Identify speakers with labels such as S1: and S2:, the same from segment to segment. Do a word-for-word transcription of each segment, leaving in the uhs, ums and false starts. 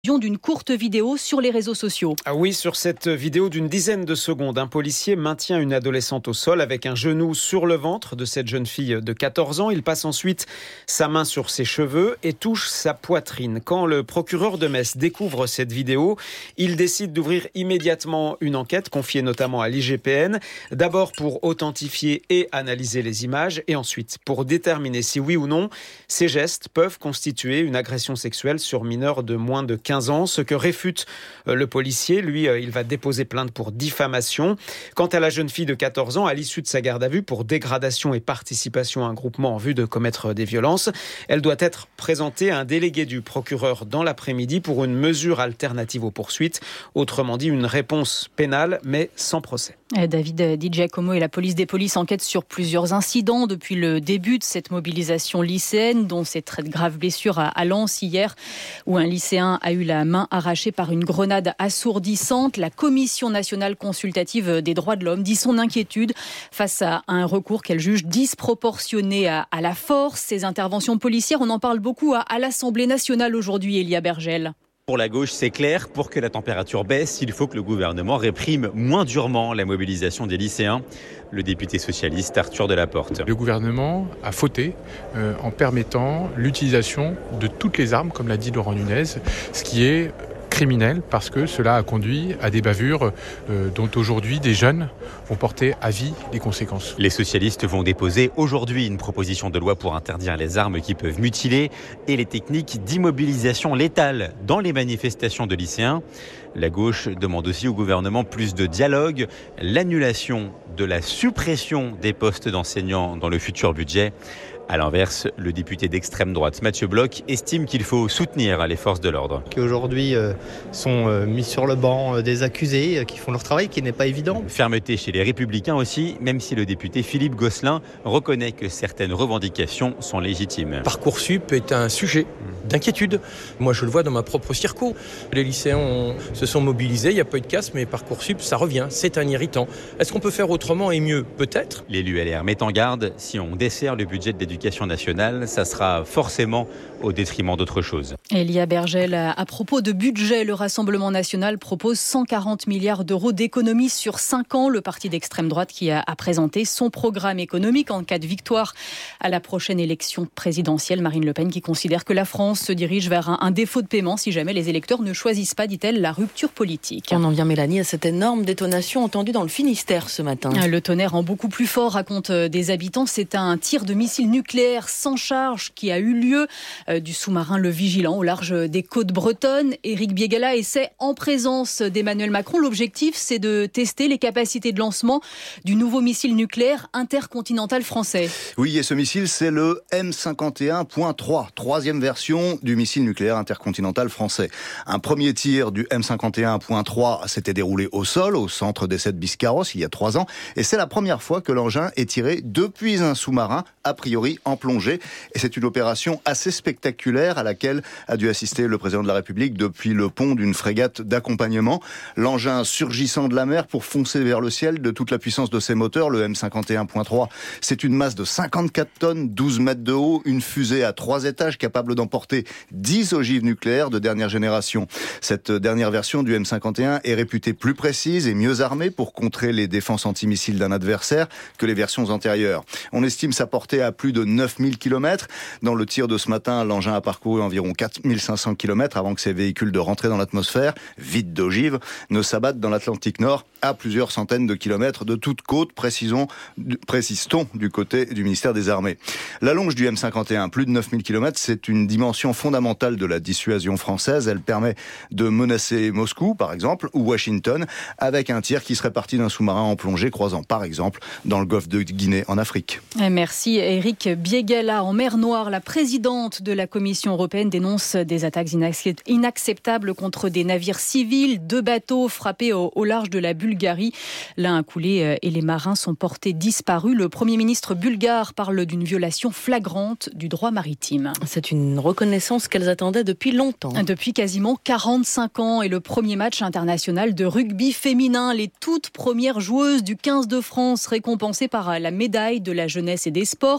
S1: D'une courte vidéo sur les réseaux sociaux.
S2: Ah oui, sur cette vidéo d'une dizaine de secondes, un policier maintient une adolescente au sol avec un genou sur le ventre de cette jeune fille de quatorze ans. Il passe ensuite sa main sur ses cheveux et touche sa poitrine. Quand le procureur de Metz découvre cette vidéo, il décide d'ouvrir immédiatement une enquête confiée notamment à l'I G P N. D'abord pour authentifier et analyser les images et ensuite pour déterminer si oui ou non ces gestes peuvent constituer une agression sexuelle sur mineur de moins de quinze ans, ce que réfute le policier. Lui, il va déposer plainte pour diffamation. Quant à la jeune fille de quatorze ans, à l'issue de sa garde à vue pour dégradation et participation à un groupement en vue de commettre des violences, elle doit être présentée à un délégué du procureur dans l'après-midi pour une mesure alternative aux poursuites. Autrement dit, une réponse pénale, mais sans procès.
S1: David Di Giacomo et la police des polices enquêtent sur plusieurs incidents depuis le début de cette mobilisation lycéenne, dont cette très grave blessure à Lens hier, où un lycéen a eu la main arrachée par une grenade assourdissante. La Commission nationale consultative des droits de l'homme dit son inquiétude face à un recours qu'elle juge disproportionné à, à la force. Ces interventions policières, on en parle beaucoup à, à l'Assemblée nationale aujourd'hui, Elia Bergel.
S3: Pour la gauche, c'est clair, pour que la température baisse, il faut que le gouvernement réprime moins durement la mobilisation des lycéens. Le député socialiste Arthur Delaporte.
S4: Le gouvernement a fauté euh, en permettant l'utilisation de toutes les armes, comme l'a dit Laurent Nunez, ce qui est criminel parce que cela a conduit à des bavures euh, dont aujourd'hui des jeunes vont porter à vie les conséquences.
S3: Les socialistes vont déposer aujourd'hui une proposition de loi pour interdire les armes qui peuvent mutiler et les techniques d'immobilisation létale dans les manifestations de lycéens. La gauche demande aussi au gouvernement plus de dialogue, l'annulation de la suppression des postes d'enseignants dans le futur budget. À l'inverse, le député d'extrême droite Mathieu Bloch estime qu'il faut soutenir les forces de l'ordre.
S5: Qui aujourd'hui euh, sont euh, mis sur le banc euh, des accusés euh, qui font leur travail, qui n'est pas évident.
S3: Fermeté chez les Républicains aussi, même si le député Philippe Gosselin reconnaît que certaines revendications sont légitimes.
S6: Parcoursup est un sujet d'inquiétude. Moi, je le vois dans ma propre circo. Les lycéens ont, se sont mobilisés, il n'y a pas eu de casse, mais Parcoursup, ça revient, c'est un irritant. Est-ce qu'on peut faire autrement et mieux ? Peut-être.
S3: L'élu L R met en garde, si on dessert le budget de l'éducation nationale, ça sera forcément au détriment d'autres choses.
S1: Elia Bergel, à propos de budget, le Rassemblement national propose cent quarante milliards d'euros d'économies sur cinq ans. Le parti d'extrême droite qui a présenté son programme économique en cas de victoire à la prochaine élection présidentielle. Marine Le Pen qui considère que la France se dirige vers un, un défaut de paiement si jamais les électeurs ne choisissent pas, dit-elle, la rupture politique.
S7: On en vient, Mélanie, à cette énorme détonation entendue dans le Finistère ce matin.
S1: Le tonnerre en beaucoup plus fort, racontent des habitants. C'est un tir de missile nucléaire sans charge qui a eu lieu euh, du sous-marin Le Vigilant au large des côtes bretonnes. Éric Biégala essaie en présence d'Emmanuel Macron. L'objectif, c'est de tester les capacités de lancement du nouveau missile nucléaire intercontinental français.
S8: Oui, et ce missile, c'est le M cinquante et un point trois, troisième version du missile nucléaire intercontinental français. Un premier tir du M cinquante et un point trois s'était déroulé au sol, au centre d'essai de Biscarrosse, il y a trois ans. Et c'est la première fois que l'engin est tiré depuis un sous-marin, a priori en plongée. Et c'est une opération assez spectaculaire à laquelle a dû assister le président de la République depuis le pont d'une frégate d'accompagnement. L'engin surgissant de la mer pour foncer vers le ciel de toute la puissance de ses moteurs, le M cinquante et un point trois. C'est une masse de cinquante-quatre tonnes, douze mètres de haut, une fusée à trois étages capable d'emporter dix ogives nucléaires de dernière génération. Cette dernière version du M cinquante et un est réputée plus précise et mieux armée pour contrer les défenses antimissiles d'un adversaire que les versions antérieures. On estime sa portée à plus de neuf mille kilomètres. Dans le tir de ce matin, l'engin a parcouru environ quatre mille cinq cents kilomètres avant que ses véhicules de rentrée dans l'atmosphère, vides d'ogives, ne s'abattent dans l'Atlantique Nord à plusieurs centaines de kilomètres de toute côte, précisons, précise-t-on du côté du ministère des Armées. La longe du M cinquante et un, plus de neuf mille kilomètres, c'est une dimension fondamentale de la dissuasion française. Elle permet de menacer Moscou, par exemple, ou Washington, avec un tir qui serait parti d'un sous-marin en plongée croisant, par exemple, dans le golfe de Guinée en Afrique.
S1: Merci Éric Biégala. En mer Noire, la présidente de la Commission européenne dénonce des attaques inacceptables contre des navires civils. Deux bateaux frappés au, au large de la Bulgarie. L'un a coulé et les marins sont portés disparus. Le Premier ministre bulgare parle d'une violation flagrante du droit maritime.
S7: C'est une reconnaissance qu'elles attendaient depuis longtemps.
S1: Depuis quasiment quarante-cinq ans et le premier match international de rugby féminin. Les toutes premières joueuses du quinze de France récompensées par la médaille de la jeunesse et des sports.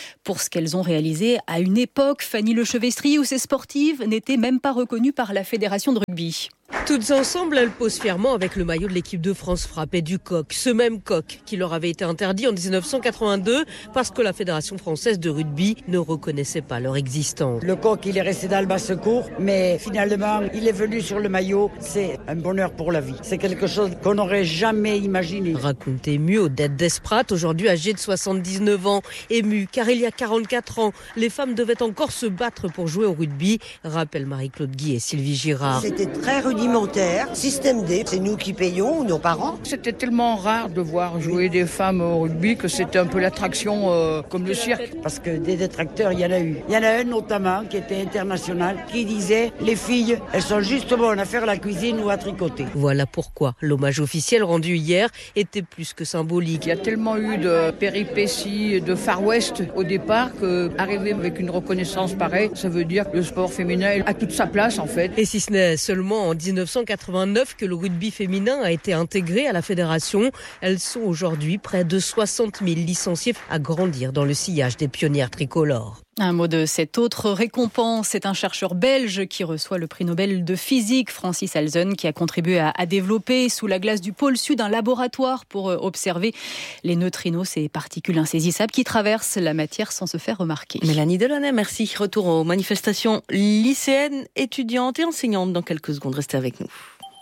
S1: pour ce qu'elles ont réalisé à une époque. Fanny Lechevestri, où ces sportives n'étaient même pas reconnues par la Fédération de rugby.
S9: Toutes ensemble, elles posent fièrement avec le maillot de l'équipe de France frappé du coq. Ce même coq qui leur avait été interdit en dix-neuf cent quatre-vingt-deux parce que la Fédération française de rugby ne reconnaissait pas leur existence.
S10: Le coq, il est resté dans le bas-secours, mais finalement, il est venu sur le maillot. C'est un bonheur pour la vie. C'est quelque chose qu'on n'aurait jamais imaginé.
S9: Raconte ému Odette Desprats, aujourd'hui âgée de soixante-dix-neuf ans. Émue, car il y a quarante-quatre ans, les femmes devaient encore se battre pour jouer au rugby, rappelle Marie-Claude Guy et Sylvie Girard.
S11: C'était très rudimentaire, système D, c'est nous qui payons, nos parents.
S12: C'était tellement rare de voir jouer des femmes au rugby que c'était un peu l'attraction euh, comme le cirque.
S10: Parce que des détracteurs, il y en a eu. Il y en a un notamment qui était international, qui disait « Les filles, elles sont juste bonnes à faire la cuisine ou à tricoter ».
S9: Voilà pourquoi l'hommage officiel rendu hier était plus que symbolique.
S12: Il y a tellement eu de péripéties, de Far West au départ, qu'arriver avec une reconnaissance pareille, ça veut dire que le sport féminin a toute sa place en fait.
S9: Et si ce n'est seulement en dix-neuf cent quatre-vingt-neuf que le rugby féminin a été intégré à la fédération, elles sont aujourd'hui près de soixante mille licenciées à grandir dans le sillage des pionnières tricolores.
S1: Un mot de cette autre récompense, c'est un chercheur belge qui reçoit le prix Nobel de physique, Francis Halzen, qui a contribué à, à développer sous la glace du pôle Sud un laboratoire pour observer les neutrinos, ces particules insaisissables qui traversent la matière sans se faire remarquer.
S7: Mélanie Delaunay, merci. Retour aux manifestations lycéennes, étudiantes et enseignantes dans quelques secondes. Restez avec nous.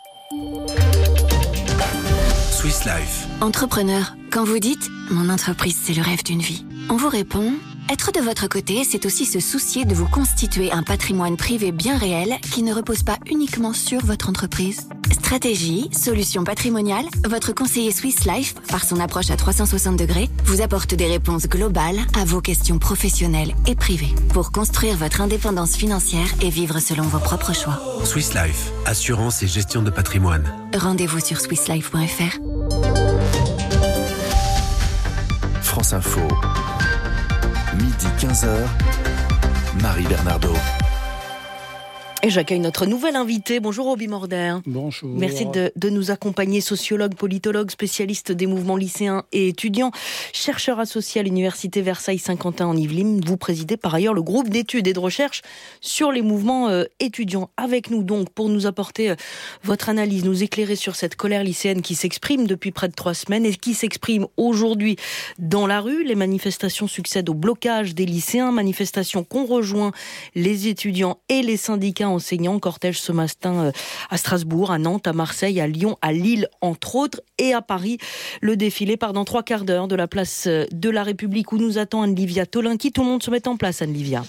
S13: Swiss Life.
S14: Entrepreneur, quand vous dites « mon entreprise, c'est le rêve d'une vie », on vous répond « être de votre côté, c'est aussi se soucier de vous constituer un patrimoine privé bien réel qui ne repose pas uniquement sur votre entreprise ». Stratégie, solutions patrimoniales, votre conseiller Swiss Life, par son approche à trois cent soixante degrés, vous apporte des réponses globales à vos questions professionnelles et privées pour construire votre indépendance financière et vivre selon vos propres choix.
S13: Swiss Life, assurance et gestion de patrimoine.
S14: Rendez-vous sur swiss life point f r.
S13: France Info, midi quinze heures, Marie Bernardo.
S7: Et j'accueille notre nouvelle invitée. Bonjour Roby Morder.
S15: Bonjour.
S7: Merci de, de nous accompagner, sociologue, politologue, spécialiste des mouvements lycéens et étudiants, chercheur associé à l'université Versailles-Saint-Quentin en Yvelines. Vous présidez par ailleurs le groupe d'études et de recherche sur les mouvements euh, étudiants. Avec nous donc pour nous apporter euh, votre analyse, nous éclairer sur cette colère lycéenne qui s'exprime depuis près de trois semaines et qui s'exprime aujourd'hui dans la rue. Les manifestations succèdent au blocage des lycéens, manifestations qu'ont rejoint les étudiants et les syndicats enseignants, cortège ce matin à Strasbourg, à Nantes, à Marseille, à Lyon, à Lille, entre autres, et à Paris. Le défilé part dans trois quarts d'heure de la place de la République où nous attend Anne-Livia Tolinki. Tout le monde se met en place, Anne-Livia.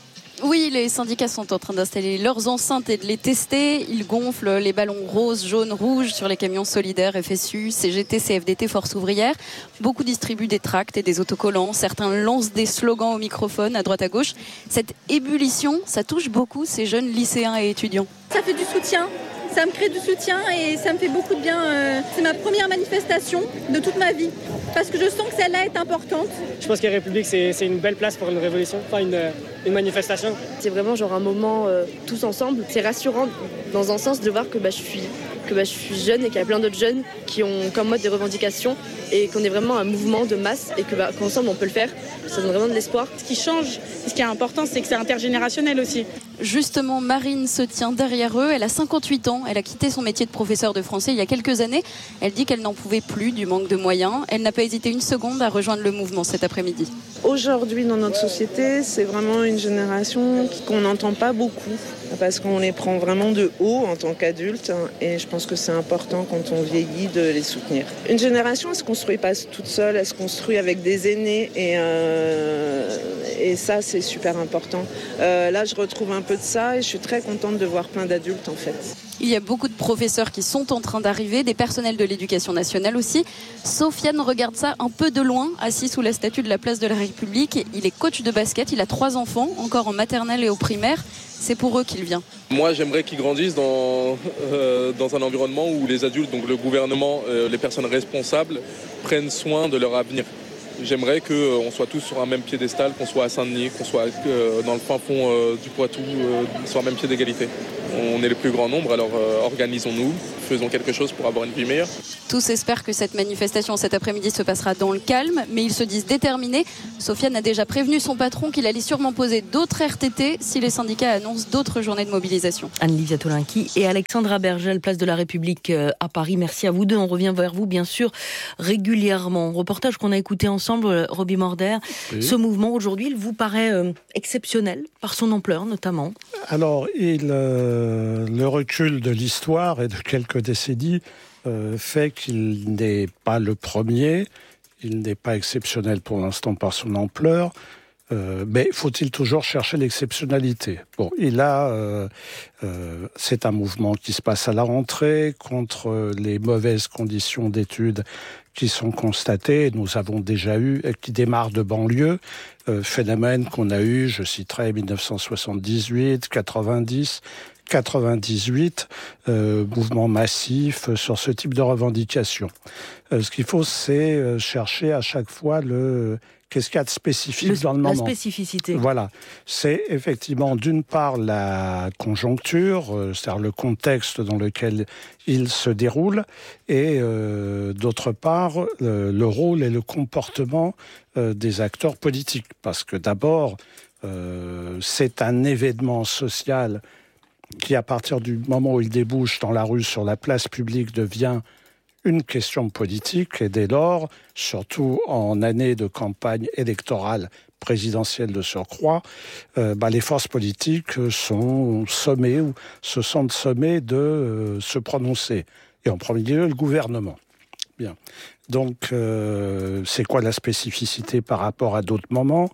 S16: Oui, les syndicats sont en train d'installer leurs enceintes et de les tester. Ils gonflent les ballons roses, jaunes, rouges sur les camions solidaires, F S U, C G T, C F D T, Force ouvrière. Beaucoup distribuent des tracts et des autocollants. Certains lancent des slogans au microphone à droite à gauche. Cette ébullition, ça touche beaucoup ces jeunes lycéens et étudiants.
S17: Ça fait du soutien. Ça me crée du soutien et ça me fait beaucoup de bien. C'est ma première manifestation de toute ma vie parce que je sens que celle-là est importante.
S18: Je pense que la République, c'est, c'est une belle place pour une révolution, enfin une, une manifestation.
S19: C'est vraiment genre un moment euh, tous ensemble. C'est rassurant dans un sens de voir que bah, je suis, que bah, je suis jeune et qu'il y a plein d'autres jeunes qui ont comme moi des revendications et qu'on est vraiment un mouvement de masse et que bah, qu'ensemble on peut le faire. Ça donne vraiment de l'espoir.
S20: Ce qui change, ce qui est important, c'est que c'est intergénérationnel aussi.
S16: Justement, Marine se tient derrière eux. Elle a cinquante-huit ans. Elle a quitté son métier de professeur de français il y a quelques années. Elle dit qu'elle n'en pouvait plus du manque de moyens. Elle n'a pas hésité une seconde à rejoindre le mouvement cet après-midi.
S21: Aujourd'hui, dans notre société, c'est vraiment une génération qu'on n'entend pas beaucoup parce qu'on les prend vraiment de haut en tant qu'adultes et je pense que c'est important quand on vieillit de les soutenir. Une génération, elle ne se construit pas toute seule, elle se construit avec des aînés et, euh, et ça, c'est super important. Euh, là, je retrouve un peu de ça et je suis très contente de voir plein d'adultes en fait.
S16: Il y a beaucoup de professeurs qui sont en train d'arriver, des personnels de l'éducation nationale aussi. Sofiane regarde ça un peu de loin, assis sous la statue de la place de la République. Il est coach de basket, il a trois enfants, encore en maternelle et au primaire. C'est pour eux qu'il vient.
S22: Moi, j'aimerais qu'ils grandissent dans, euh, dans un environnement où les adultes, donc le gouvernement, euh, les personnes responsables, prennent soin de leur avenir. J'aimerais qu'on soit tous sur un même piédestal, qu'on soit à Saint-Denis, qu'on soit euh, dans le fin fond euh, du Poitou, euh, sur un même pied d'égalité. On est le plus grand nombre, alors euh, organisons-nous, faisons quelque chose pour avoir une vie meilleure.
S16: Tous espèrent que cette manifestation cet après-midi se passera dans le calme, mais ils se disent déterminés. Sofiane a déjà prévenu son patron qu'il allait sûrement poser d'autres R T T si les syndicats annoncent d'autres journées de mobilisation.
S7: Anne-Livia Tolinki et Alexandra Bergel, place de la République à Paris. Merci à vous deux. On revient vers vous, bien sûr, régulièrement. Reportage qu'on a écouté ensemble, Roby Morder. Oui. Ce mouvement, aujourd'hui, il vous paraît euh, exceptionnel par son ampleur, notamment?
S2: Alors, il, euh, le recul de l'histoire et de quelques décennies euh, fait qu'il n'est pas le premier. Il n'est pas exceptionnel pour l'instant par son ampleur. Euh, mais faut-il toujours chercher l'exceptionnalité? Bon, il a, euh, euh, c'est un mouvement qui se passe à la rentrée contre les mauvaises conditions d'études qui sont constatées. Nous avons déjà eu, qui démarre de banlieue, euh, phénomène qu'on a eu, je citerai dix-neuf cent soixante-dix-huit, quatre-vingt-dix, quatre-vingt-dix-huit, euh, mouvement massif sur ce type de revendications. Euh, ce qu'il faut, c'est euh, chercher à chaque fois le qu'est-ce qu'il y a de spécifique le, dans le moment.
S7: La spécificité.
S2: Voilà. C'est effectivement, d'une part, la conjoncture, euh, c'est-à-dire le contexte dans lequel il se déroule, et euh, d'autre part, euh, le rôle et le comportement euh, des acteurs politiques. Parce que d'abord, euh, c'est un événement social qui, à partir du moment où il débouche dans la rue, sur la place publique, devient une question politique, et dès lors, surtout en année de campagne électorale présidentielle de surcroît, euh, bah, les forces politiques sont sommées ou se sentent sommées de euh, se prononcer. Et en premier lieu, le gouvernement. Bien. Donc, euh, c'est quoi la spécificité par rapport à d'autres moments?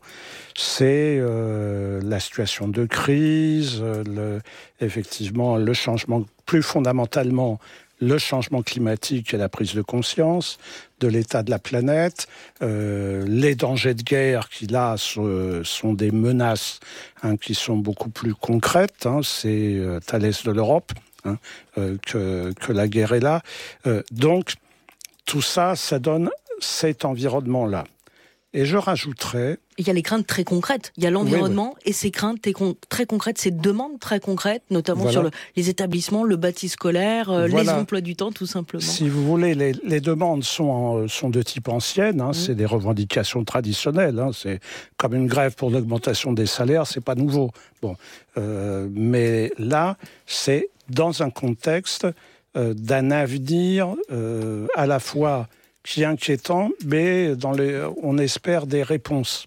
S2: C'est euh, la situation de crise, le, effectivement, le changement, plus fondamentalement, le changement climatique et la prise de conscience de l'état de la planète, euh, les dangers de guerre qui, là, sont, sont des menaces hein, qui sont beaucoup plus concrètes. Hein, c'est euh, à l'est de l'Europe hein, euh, que, que la guerre est là. Euh, donc, tout ça, ça donne cet environnement-là. Et je rajouterais...
S7: Il y a les craintes très concrètes. Il y a l'environnement oui, oui. et ces craintes très concrètes, ces demandes très concrètes, notamment voilà. sur le, les établissements, le bâti scolaire, euh, voilà. les emplois du temps, tout simplement.
S2: Si vous voulez, les, les demandes sont, en, sont de type ancienne. Hein, mmh. C'est des revendications traditionnelles. Hein, c'est comme une grève pour l'augmentation des salaires, c'est pas nouveau. Bon, euh, mais là, c'est dans un contexte euh, d'un avenir euh, à la fois qui est inquiétant, mais dans les, on espère des réponses.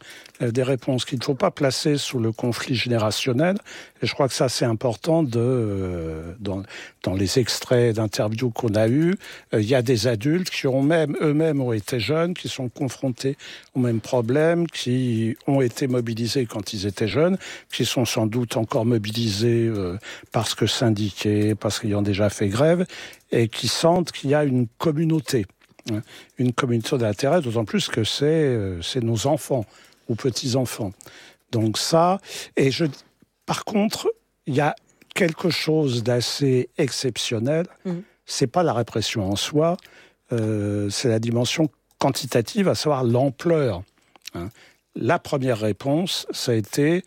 S2: Des réponses qu'il ne faut pas placer sous le conflit générationnel. Et je crois que ça, c'est important de, euh, dans, dans les extraits d'interviews qu'on a eus. Il euh, y a des adultes qui ont même, eux-mêmes ont été jeunes, qui sont confrontés aux mêmes problèmes, qui ont été mobilisés quand ils étaient jeunes, qui sont sans doute encore mobilisés euh, parce que syndiqués, parce qu'ils ont déjà fait grève, et qui sentent qu'il y a une communauté. Une communauté d'intérêt, d'autant plus que c'est, euh, c'est nos enfants ou petits-enfants. Donc ça, et je, par contre, il y a quelque chose d'assez exceptionnel. Mmh. C'est pas la répression en soi, euh, c'est la dimension quantitative, à savoir l'ampleur. Hein. La première réponse, ça a été,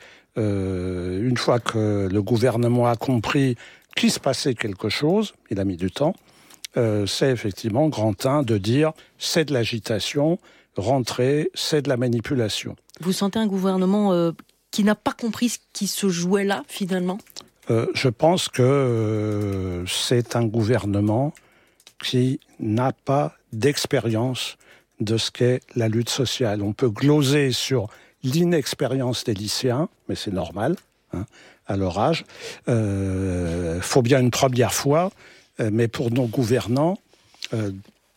S2: euh, une fois que le gouvernement a compris qu'il se passait quelque chose, il a mis du temps, Euh, c'est effectivement grand un de dire c'est de l'agitation, rentrer, c'est de la manipulation.
S7: Vous sentez un gouvernement euh, qui n'a pas compris ce qui se jouait là, finalement ?
S2: euh, Je pense que euh, c'est un gouvernement qui n'a pas d'expérience de ce qu'est la lutte sociale. On peut gloser sur l'inexpérience des lycéens, mais c'est normal, hein, à leur âge. Il euh, faut bien une première fois. Mais pour nos gouvernants, euh,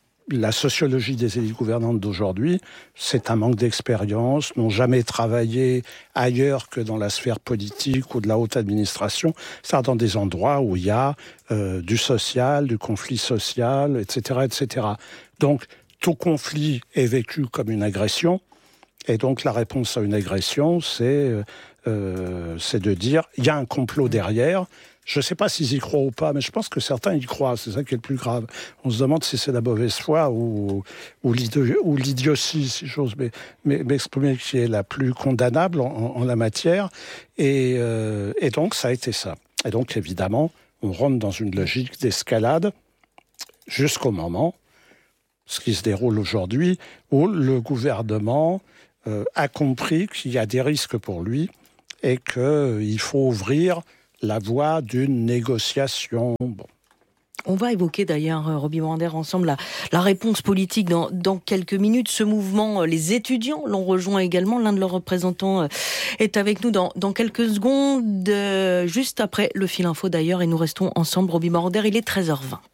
S2: la sociologie des élites gouvernantes d'aujourd'hui, c'est un manque d'expérience, n'ont jamais travaillé ailleurs que dans la sphère politique ou de la haute administration, c'est-à-dire dans des endroits où il y a euh, du social, du conflit social, et cetera, et cetera. Donc, tout conflit est vécu comme une agression, et donc la réponse à une agression, c'est, euh, c'est de dire, il y a un complot derrière, je ne sais pas s'ils y croient ou pas, mais je pense que certains y croient, c'est ça qui est le plus grave. On se demande si c'est la mauvaise foi ou, ou, l'idi- ou l'idiotie, si j'ose m'exprimer, qui est la plus condamnable en, en la matière. Et, euh, et donc, ça a été ça. Et donc, évidemment, on rentre dans une logique d'escalade jusqu'au moment, ce qui se déroule aujourd'hui, où le gouvernement euh, a compris qu'il y a des risques pour lui et qu'il euh, faut ouvrir la voie d'une négociation. Bon.
S7: On va évoquer d'ailleurs, Roby Brander, ensemble la, la réponse politique dans, dans quelques minutes. Ce mouvement, les étudiants l'ont rejoint également. L'un de leurs représentants est avec nous dans, dans quelques secondes, euh, juste après le fil info d'ailleurs. Et nous restons ensemble, Roby Brander, il est treize heures vingt.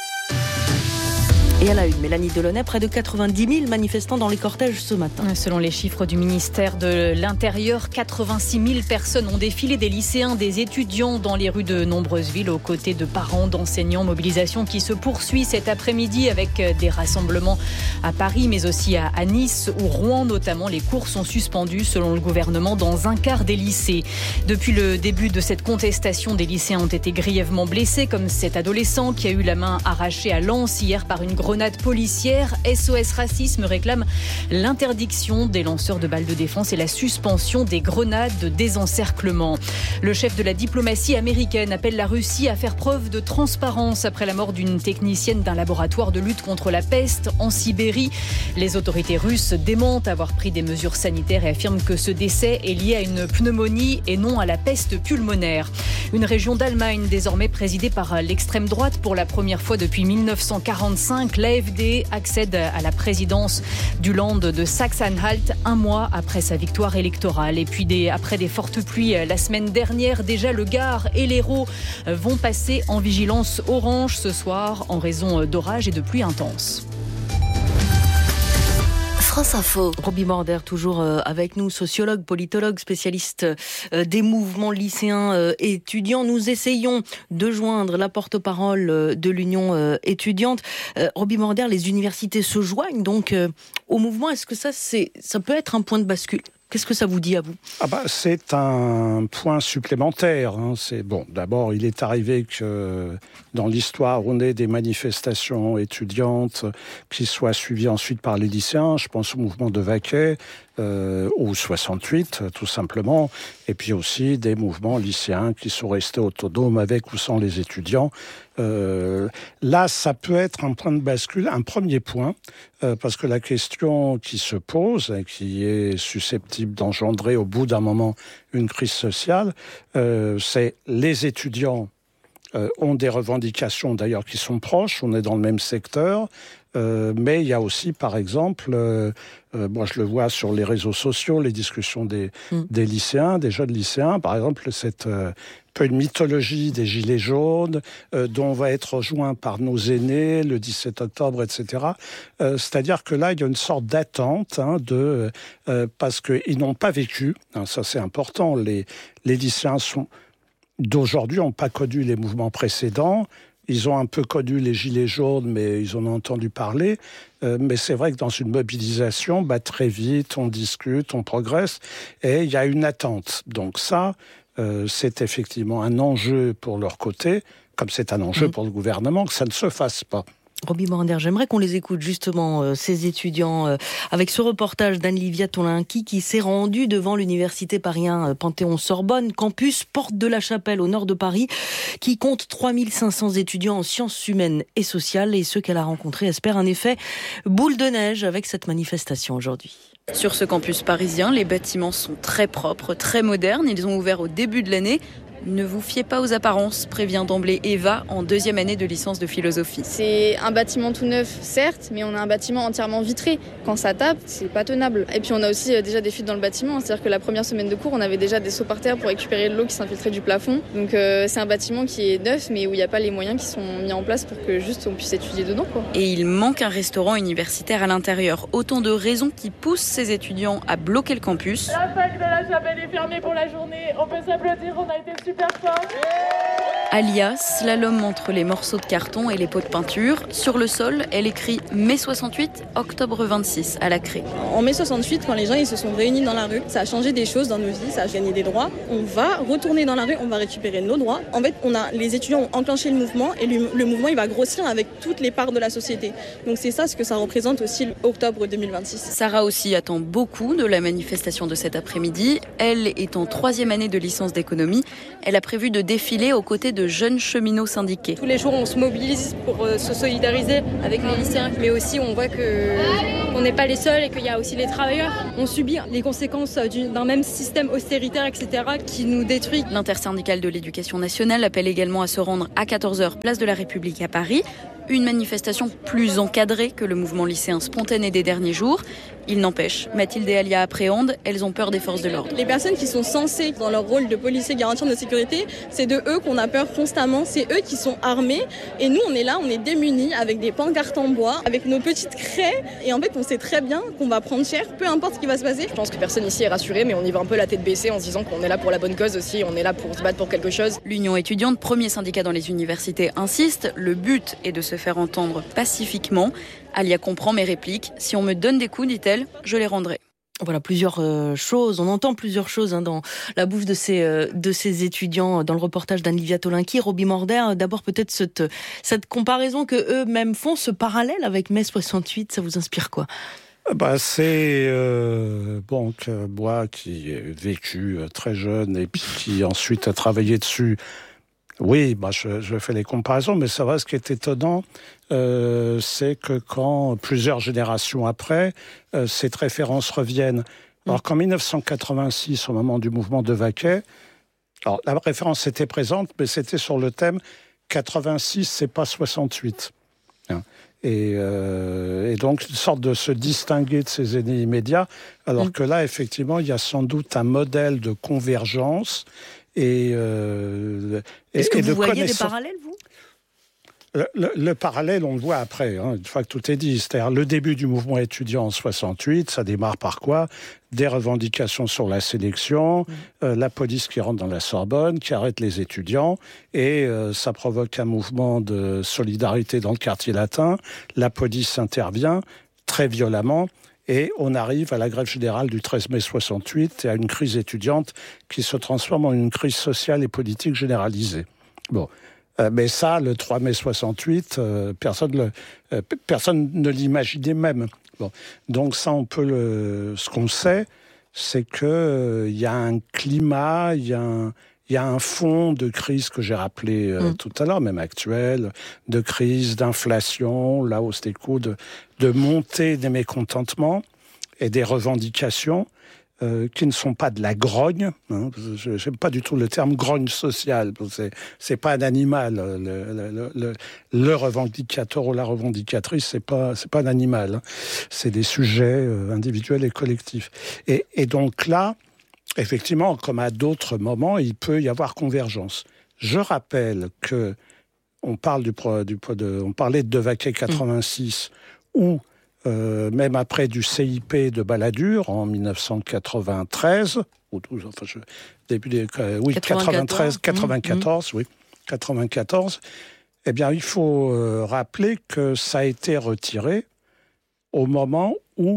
S7: Et à la une, Mélanie Delaunay, près de quatre-vingt-dix mille manifestants dans les cortèges ce matin.
S1: Selon les chiffres du ministère de l'Intérieur, quatre-vingt-six mille personnes ont défilé, des lycéens, des étudiants dans les rues de nombreuses villes, aux côtés de parents, d'enseignants. Mobilisation qui se poursuit cet après-midi avec des rassemblements à Paris, mais aussi à Nice ou Rouen notamment. Les cours sont suspendus, selon le gouvernement, dans un quart des lycées. Depuis le début de cette contestation, des lycéens ont été grièvement blessés, comme cet adolescent qui a eu la main arrachée à Lens hier par une grenade policière. S O S Racisme réclame l'interdiction des lanceurs de balles de défense et la suspension des grenades de désencerclement. Le chef de la diplomatie américaine appelle la Russie à faire preuve de transparence après la mort d'une technicienne d'un laboratoire de lutte contre la peste en Sibérie. Les autorités russes démentent avoir pris des mesures sanitaires et affirment que ce décès est lié à une pneumonie et non à la peste pulmonaire. Une région d'Allemagne désormais présidée par l'extrême droite pour la première fois depuis mille neuf cent quarante-cinq. L'A F D accède à la présidence du Land de Saxe-Anhalt un mois après sa victoire électorale. Et puis des, après des fortes pluies la semaine dernière, déjà le Gard et l'Hérault vont passer en vigilance orange ce soir en raison d'orages et de pluies intenses.
S7: France Info. Roby Brander, toujours avec nous, sociologue, politologue, spécialiste des mouvements lycéens et étudiants. Nous essayons de joindre la porte-parole de l'Union étudiante. Roby Brander, les universités se joignent donc au mouvement. Est-ce que ça, c'est, ça peut être un point de bascule ? Qu'est-ce que ça vous dit à vous ?
S2: Ah bah, c'est un point supplémentaire. Hein. C'est, bon, d'abord, il est arrivé que dans l'histoire, on ait des manifestations étudiantes qui soient suivies ensuite par les lycéens. Je pense au mouvement de Vaquet, euh, ou soixante-huit, tout simplement. Et puis aussi des mouvements lycéens qui sont restés autonomes avec ou sans les étudiants. Euh, là, ça peut être un point de bascule, un premier point, euh, parce que la question qui se pose et qui est susceptible d'engendrer au bout d'un moment une crise sociale, euh, c'est les étudiants euh, ont des revendications d'ailleurs qui sont proches, on est dans le même secteur, euh, mais il y a aussi par exemple, euh, euh, moi je le vois sur les réseaux sociaux, les discussions des, mmh. des lycéens, des jeunes lycéens, par exemple cette... Euh, peu une mythologie des Gilets jaunes, euh, dont on va être rejoint par nos aînés le dix-sept octobre, et cetera. Euh, c'est-à-dire que là, il y a une sorte d'attente, hein, de, euh, parce qu'ils n'ont pas vécu, hein, ça c'est important, les, les lycéens sont, d'aujourd'hui n'ont pas connu les mouvements précédents, ils ont un peu connu les Gilets jaunes, mais ils en ont entendu parler. Euh, mais c'est vrai que dans une mobilisation, bah, très vite, on discute, on progresse, et il y a une attente. Donc ça... Euh, c'est effectivement un enjeu pour leur côté, comme c'est un enjeu mmh. pour le gouvernement, que ça ne se fasse pas.
S7: Roby Brander, j'aimerais qu'on les écoute justement, euh, ces étudiants, euh, avec ce reportage d'Anne-Livia Tolinki qui s'est rendue devant l'université Paris un euh, Panthéon-Sorbonne, campus Porte de la Chapelle au nord de Paris, qui compte trois mille cinq cents étudiants en sciences humaines et sociales, et ceux qu'elle a rencontrés espèrent un effet boule de neige avec cette manifestation aujourd'hui.
S4: Sur ce campus parisien, les bâtiments sont très propres, très modernes. Ils ont ouvert au début de l'année. Ne vous fiez pas aux apparences, prévient d'emblée Eva, en deuxième année de licence de philosophie.
S15: C'est un bâtiment tout neuf, certes, mais on a un bâtiment entièrement vitré. Quand ça tape, c'est pas tenable. Et puis on a aussi déjà des fuites dans le bâtiment, c'est-à-dire que la première semaine de cours, on avait déjà des seaux par terre pour récupérer l'eau qui s'infiltrait du plafond. Donc euh, c'est un bâtiment qui est neuf, mais où il n'y a pas les moyens qui sont mis en place pour que juste on puisse étudier dedans, quoi.
S4: Et il manque un restaurant universitaire à l'intérieur. Autant de raisons qui poussent ces étudiants à bloquer le campus.
S23: La fac de la Chapelle est fermée pour la journée. On peut s'applaudir, on a été super fort.
S4: Alia, slalom entre les morceaux de carton et les pots de peinture. Sur le sol, elle écrit mai soixante-huit, octobre vingt-six, à la craie.
S5: En mai soixante-huit, quand les gens ils se sont réunis dans la rue, ça a changé des choses dans nos vies, ça a gagné des droits. On va retourner dans la rue, on va récupérer nos droits. En fait, on a, les étudiants ont enclenché le mouvement et le, le mouvement il va grossir avec toutes les parts de la société. Donc c'est ça ce que ça représente aussi l'octobre deux mille vingt-six.
S4: Sarah aussi attend beaucoup de la manifestation de cet après-midi. Elle est en troisième année de licence d'économie. Elle a prévu de défiler aux côtés de jeunes cheminots syndiqués.
S6: Tous les jours, on se mobilise pour euh, se solidariser avec les lycéens, mais aussi on voit que on n'est pas les seuls et qu'il y a aussi les travailleurs. On subit les conséquences d'un même système austéritaire, et cetera, qui nous détruit.
S4: L'intersyndicale de l'éducation nationale appelle également à se rendre à quatorze heures, place de la République à Paris. Une manifestation plus encadrée que le mouvement lycéen spontané des derniers jours. Il n'empêche, Mathilde et Alia appréhendent, elles ont peur des forces de l'ordre.
S5: Les personnes qui sont censées, dans leur rôle de policiers garantissant de sécurité, c'est de eux qu'on a peur constamment, c'est eux qui sont armés. Et nous, on est là, on est démunis avec des pancartes en bois, avec nos petites craies. Et en fait, on sait très bien qu'on va prendre cher, peu importe ce qui va se passer.
S6: Je pense que personne ici est rassuré, mais on y va un peu la tête baissée en se disant qu'on est là pour la bonne cause aussi, on est là pour se battre pour quelque chose.
S4: L'Union étudiante, premier syndicat dans les universités, insiste. Le but est de se faire entendre pacifiquement. Alia comprend mes répliques. Si on me donne des coups, dit-elle, je les rendrai.
S7: Voilà, plusieurs euh, choses. On entend plusieurs choses hein, dans la bouche de ces, euh, de ces étudiants dans le reportage d'Anne-Livia Tolinki. Roby Morder, d'abord peut-être cette, cette comparaison que eux-mêmes font, ce parallèle avec mai soixante-huit, ça vous inspire quoi ?
S2: Bah, c'est euh, bon que moi qui ai vécu très jeune et puis qui ensuite a travaillé dessus. Oui, bah je, je fais les comparaisons, mais ça va. Ce qui est étonnant, euh, c'est que quand plusieurs générations après, euh, cette référence reviennent. Alors qu'en dix-neuf cent quatre-vingt-six, au moment du mouvement de Vaquet, alors la référence était présente, mais c'était sur le thème quatre-vingt-six, c'est pas soixante-huit. Hein. Et, euh, et donc une sorte de se distinguer de ses aînés immédiats, alors mmh. que là, effectivement, il y a sans doute un modèle de convergence. Et, euh,
S7: Est-ce que
S2: et
S7: vous
S2: de
S7: voyez
S2: connaissance...
S7: des parallèles, vous ?
S2: le, le, le parallèle, on le voit après, hein, une fois que tout est dit. C'est-à-dire le début du mouvement étudiant en soixante-huit, ça démarre par quoi ? Des revendications sur la sélection, mmh. euh, la police qui rentre dans la Sorbonne, qui arrête les étudiants, et euh, ça provoque un mouvement de solidarité dans le quartier latin. La police intervient très violemment. Et on arrive à la grève générale du treize mai soixante-huit et à une crise étudiante qui se transforme en une crise sociale et politique généralisée. Bon, euh, mais ça, le trois mai soixante-huit, euh, personne, le, euh, personne ne l'imaginait même. Bon, donc ça, on peut le. Ce qu'on sait, c'est que euh, y a un climat, il y a un. Il y a un fond de crise que j'ai rappelé euh, mmh. tout à l'heure, même actuel, de crise, d'inflation, la hausse des coûts, de, de montée des mécontentements et des revendications euh, qui ne sont pas de la grogne. Hein, je n'aime pas du tout le terme grogne sociale. C'est, c'est pas un animal. Le, le, le, le revendicateur ou la revendicatrice, c'est pas, c'est pas un animal. Hein. C'est des sujets euh, individuels et collectifs. Et, et donc là, effectivement, comme à d'autres moments, il peut y avoir convergence. Je rappelle que on parle du, du de, on parlait de Vaquet quatre-vingt-six mmh. ou euh, même après du C I P de Balladur en dix-neuf cent quatre-vingt-treize ou douze, enfin je, début des euh, oui quatre-vingt-treize, quatre-vingt-quatorze, mmh. oui quatre-vingt-quatorze. Eh bien, il faut euh, rappeler que ça a été retiré au moment où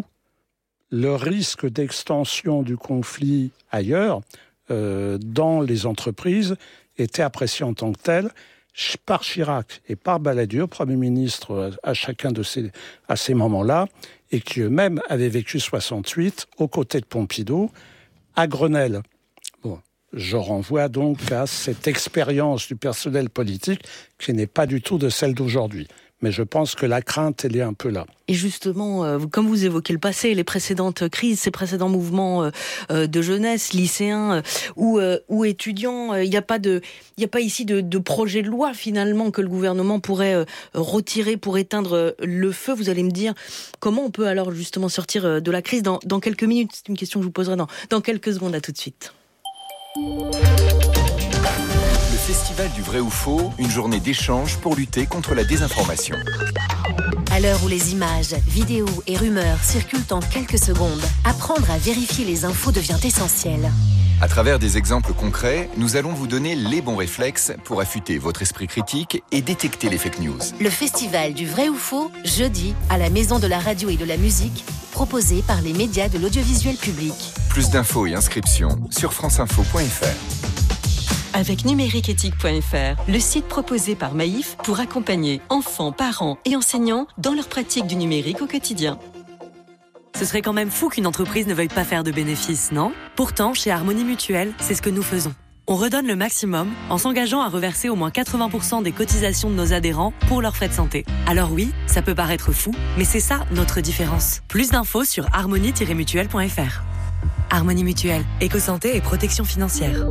S2: le risque d'extension du conflit ailleurs, euh, dans les entreprises, était apprécié en tant que tel par Chirac et par Balladur, Premier ministre à chacun de ces, à ces moments-là, et qui eux-mêmes avaient vécu soixante-huit aux côtés de Pompidou, à Grenelle. Bon, je renvoie donc à cette expérience du personnel politique qui n'est pas du tout de celle d'aujourd'hui. Mais je pense que la crainte, elle est un peu là.
S7: Et justement, euh, comme vous évoquez le passé, les précédentes crises, ces précédents mouvements euh, de jeunesse, lycéens euh, ou, euh, ou étudiants, il euh, n'y a pas de, il n'y a pas ici de, de projet de loi finalement que le gouvernement pourrait euh, retirer pour éteindre le feu. Vous allez me dire comment on peut alors justement sortir de la crise dans, dans quelques minutes. C'est une question que je vous poserai dans, dans quelques secondes. À tout de suite.
S23: Le Festival du vrai ou faux, une journée d'échange pour lutter contre la désinformation.
S24: À l'heure où les images, vidéos et rumeurs circulent en quelques secondes, apprendre à vérifier les infos devient essentiel.
S23: À travers des exemples concrets, nous allons vous donner les bons réflexes pour affûter votre esprit critique et détecter les fake news.
S24: Le festival du vrai ou faux, jeudi, à la Maison de la radio et de la musique, proposé par les médias de l'audiovisuel public.
S23: Plus d'infos et inscriptions sur franceinfo point f r.
S3: Avec numériqueéthique point f r, le site proposé par Maïf pour accompagner enfants, parents et enseignants dans leur pratique du numérique au quotidien.
S8: Ce serait quand même fou qu'une entreprise ne veuille pas faire de bénéfices, non ? Pourtant, chez Harmonie Mutuelle, c'est ce que nous faisons. On redonne le maximum en s'engageant à reverser au moins quatre-vingts pour cent des cotisations de nos adhérents pour leurs frais de santé. Alors oui, ça peut paraître fou, mais c'est ça notre différence. Plus d'infos sur harmonie tiret mutuelle point f r. Harmonie Mutuelle, éco-santé et protection financière.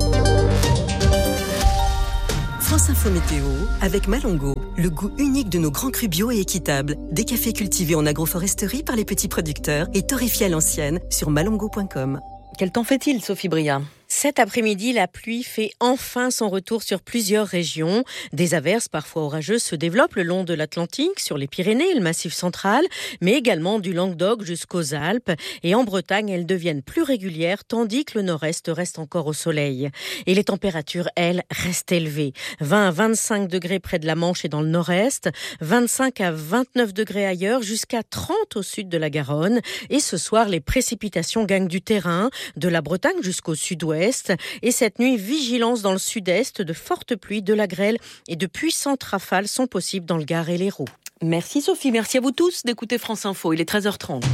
S3: France Info Météo avec Malongo, le goût unique de nos grands crus bio et équitables. Des cafés cultivés en agroforesterie par les petits producteurs et torréfiés à l'ancienne sur malongo point com.
S7: Quel temps fait-il, Sophie Bria ?
S10: Cet après-midi, la pluie fait enfin son retour sur plusieurs régions. Des averses parfois orageuses se développent le long de l'Atlantique, sur les Pyrénées et le Massif central, mais également du Languedoc jusqu'aux Alpes. Et en Bretagne, elles deviennent plus régulières, tandis que le nord-est reste encore au soleil. Et les températures, elles, restent élevées. vingt à vingt-cinq degrés près de la Manche et dans le nord-est, vingt-cinq à vingt-neuf degrés ailleurs, jusqu'à trente au sud de la Garonne. Et ce soir, les précipitations gagnent du terrain, de la Bretagne jusqu'au sud-ouest. Et cette nuit, vigilance dans le sud-est, de fortes pluies, de la grêle et de puissantes rafales sont possibles dans le Gard et l'Hérault.
S7: Merci Sophie, merci à vous tous d'écouter France Info, il est treize heures trente.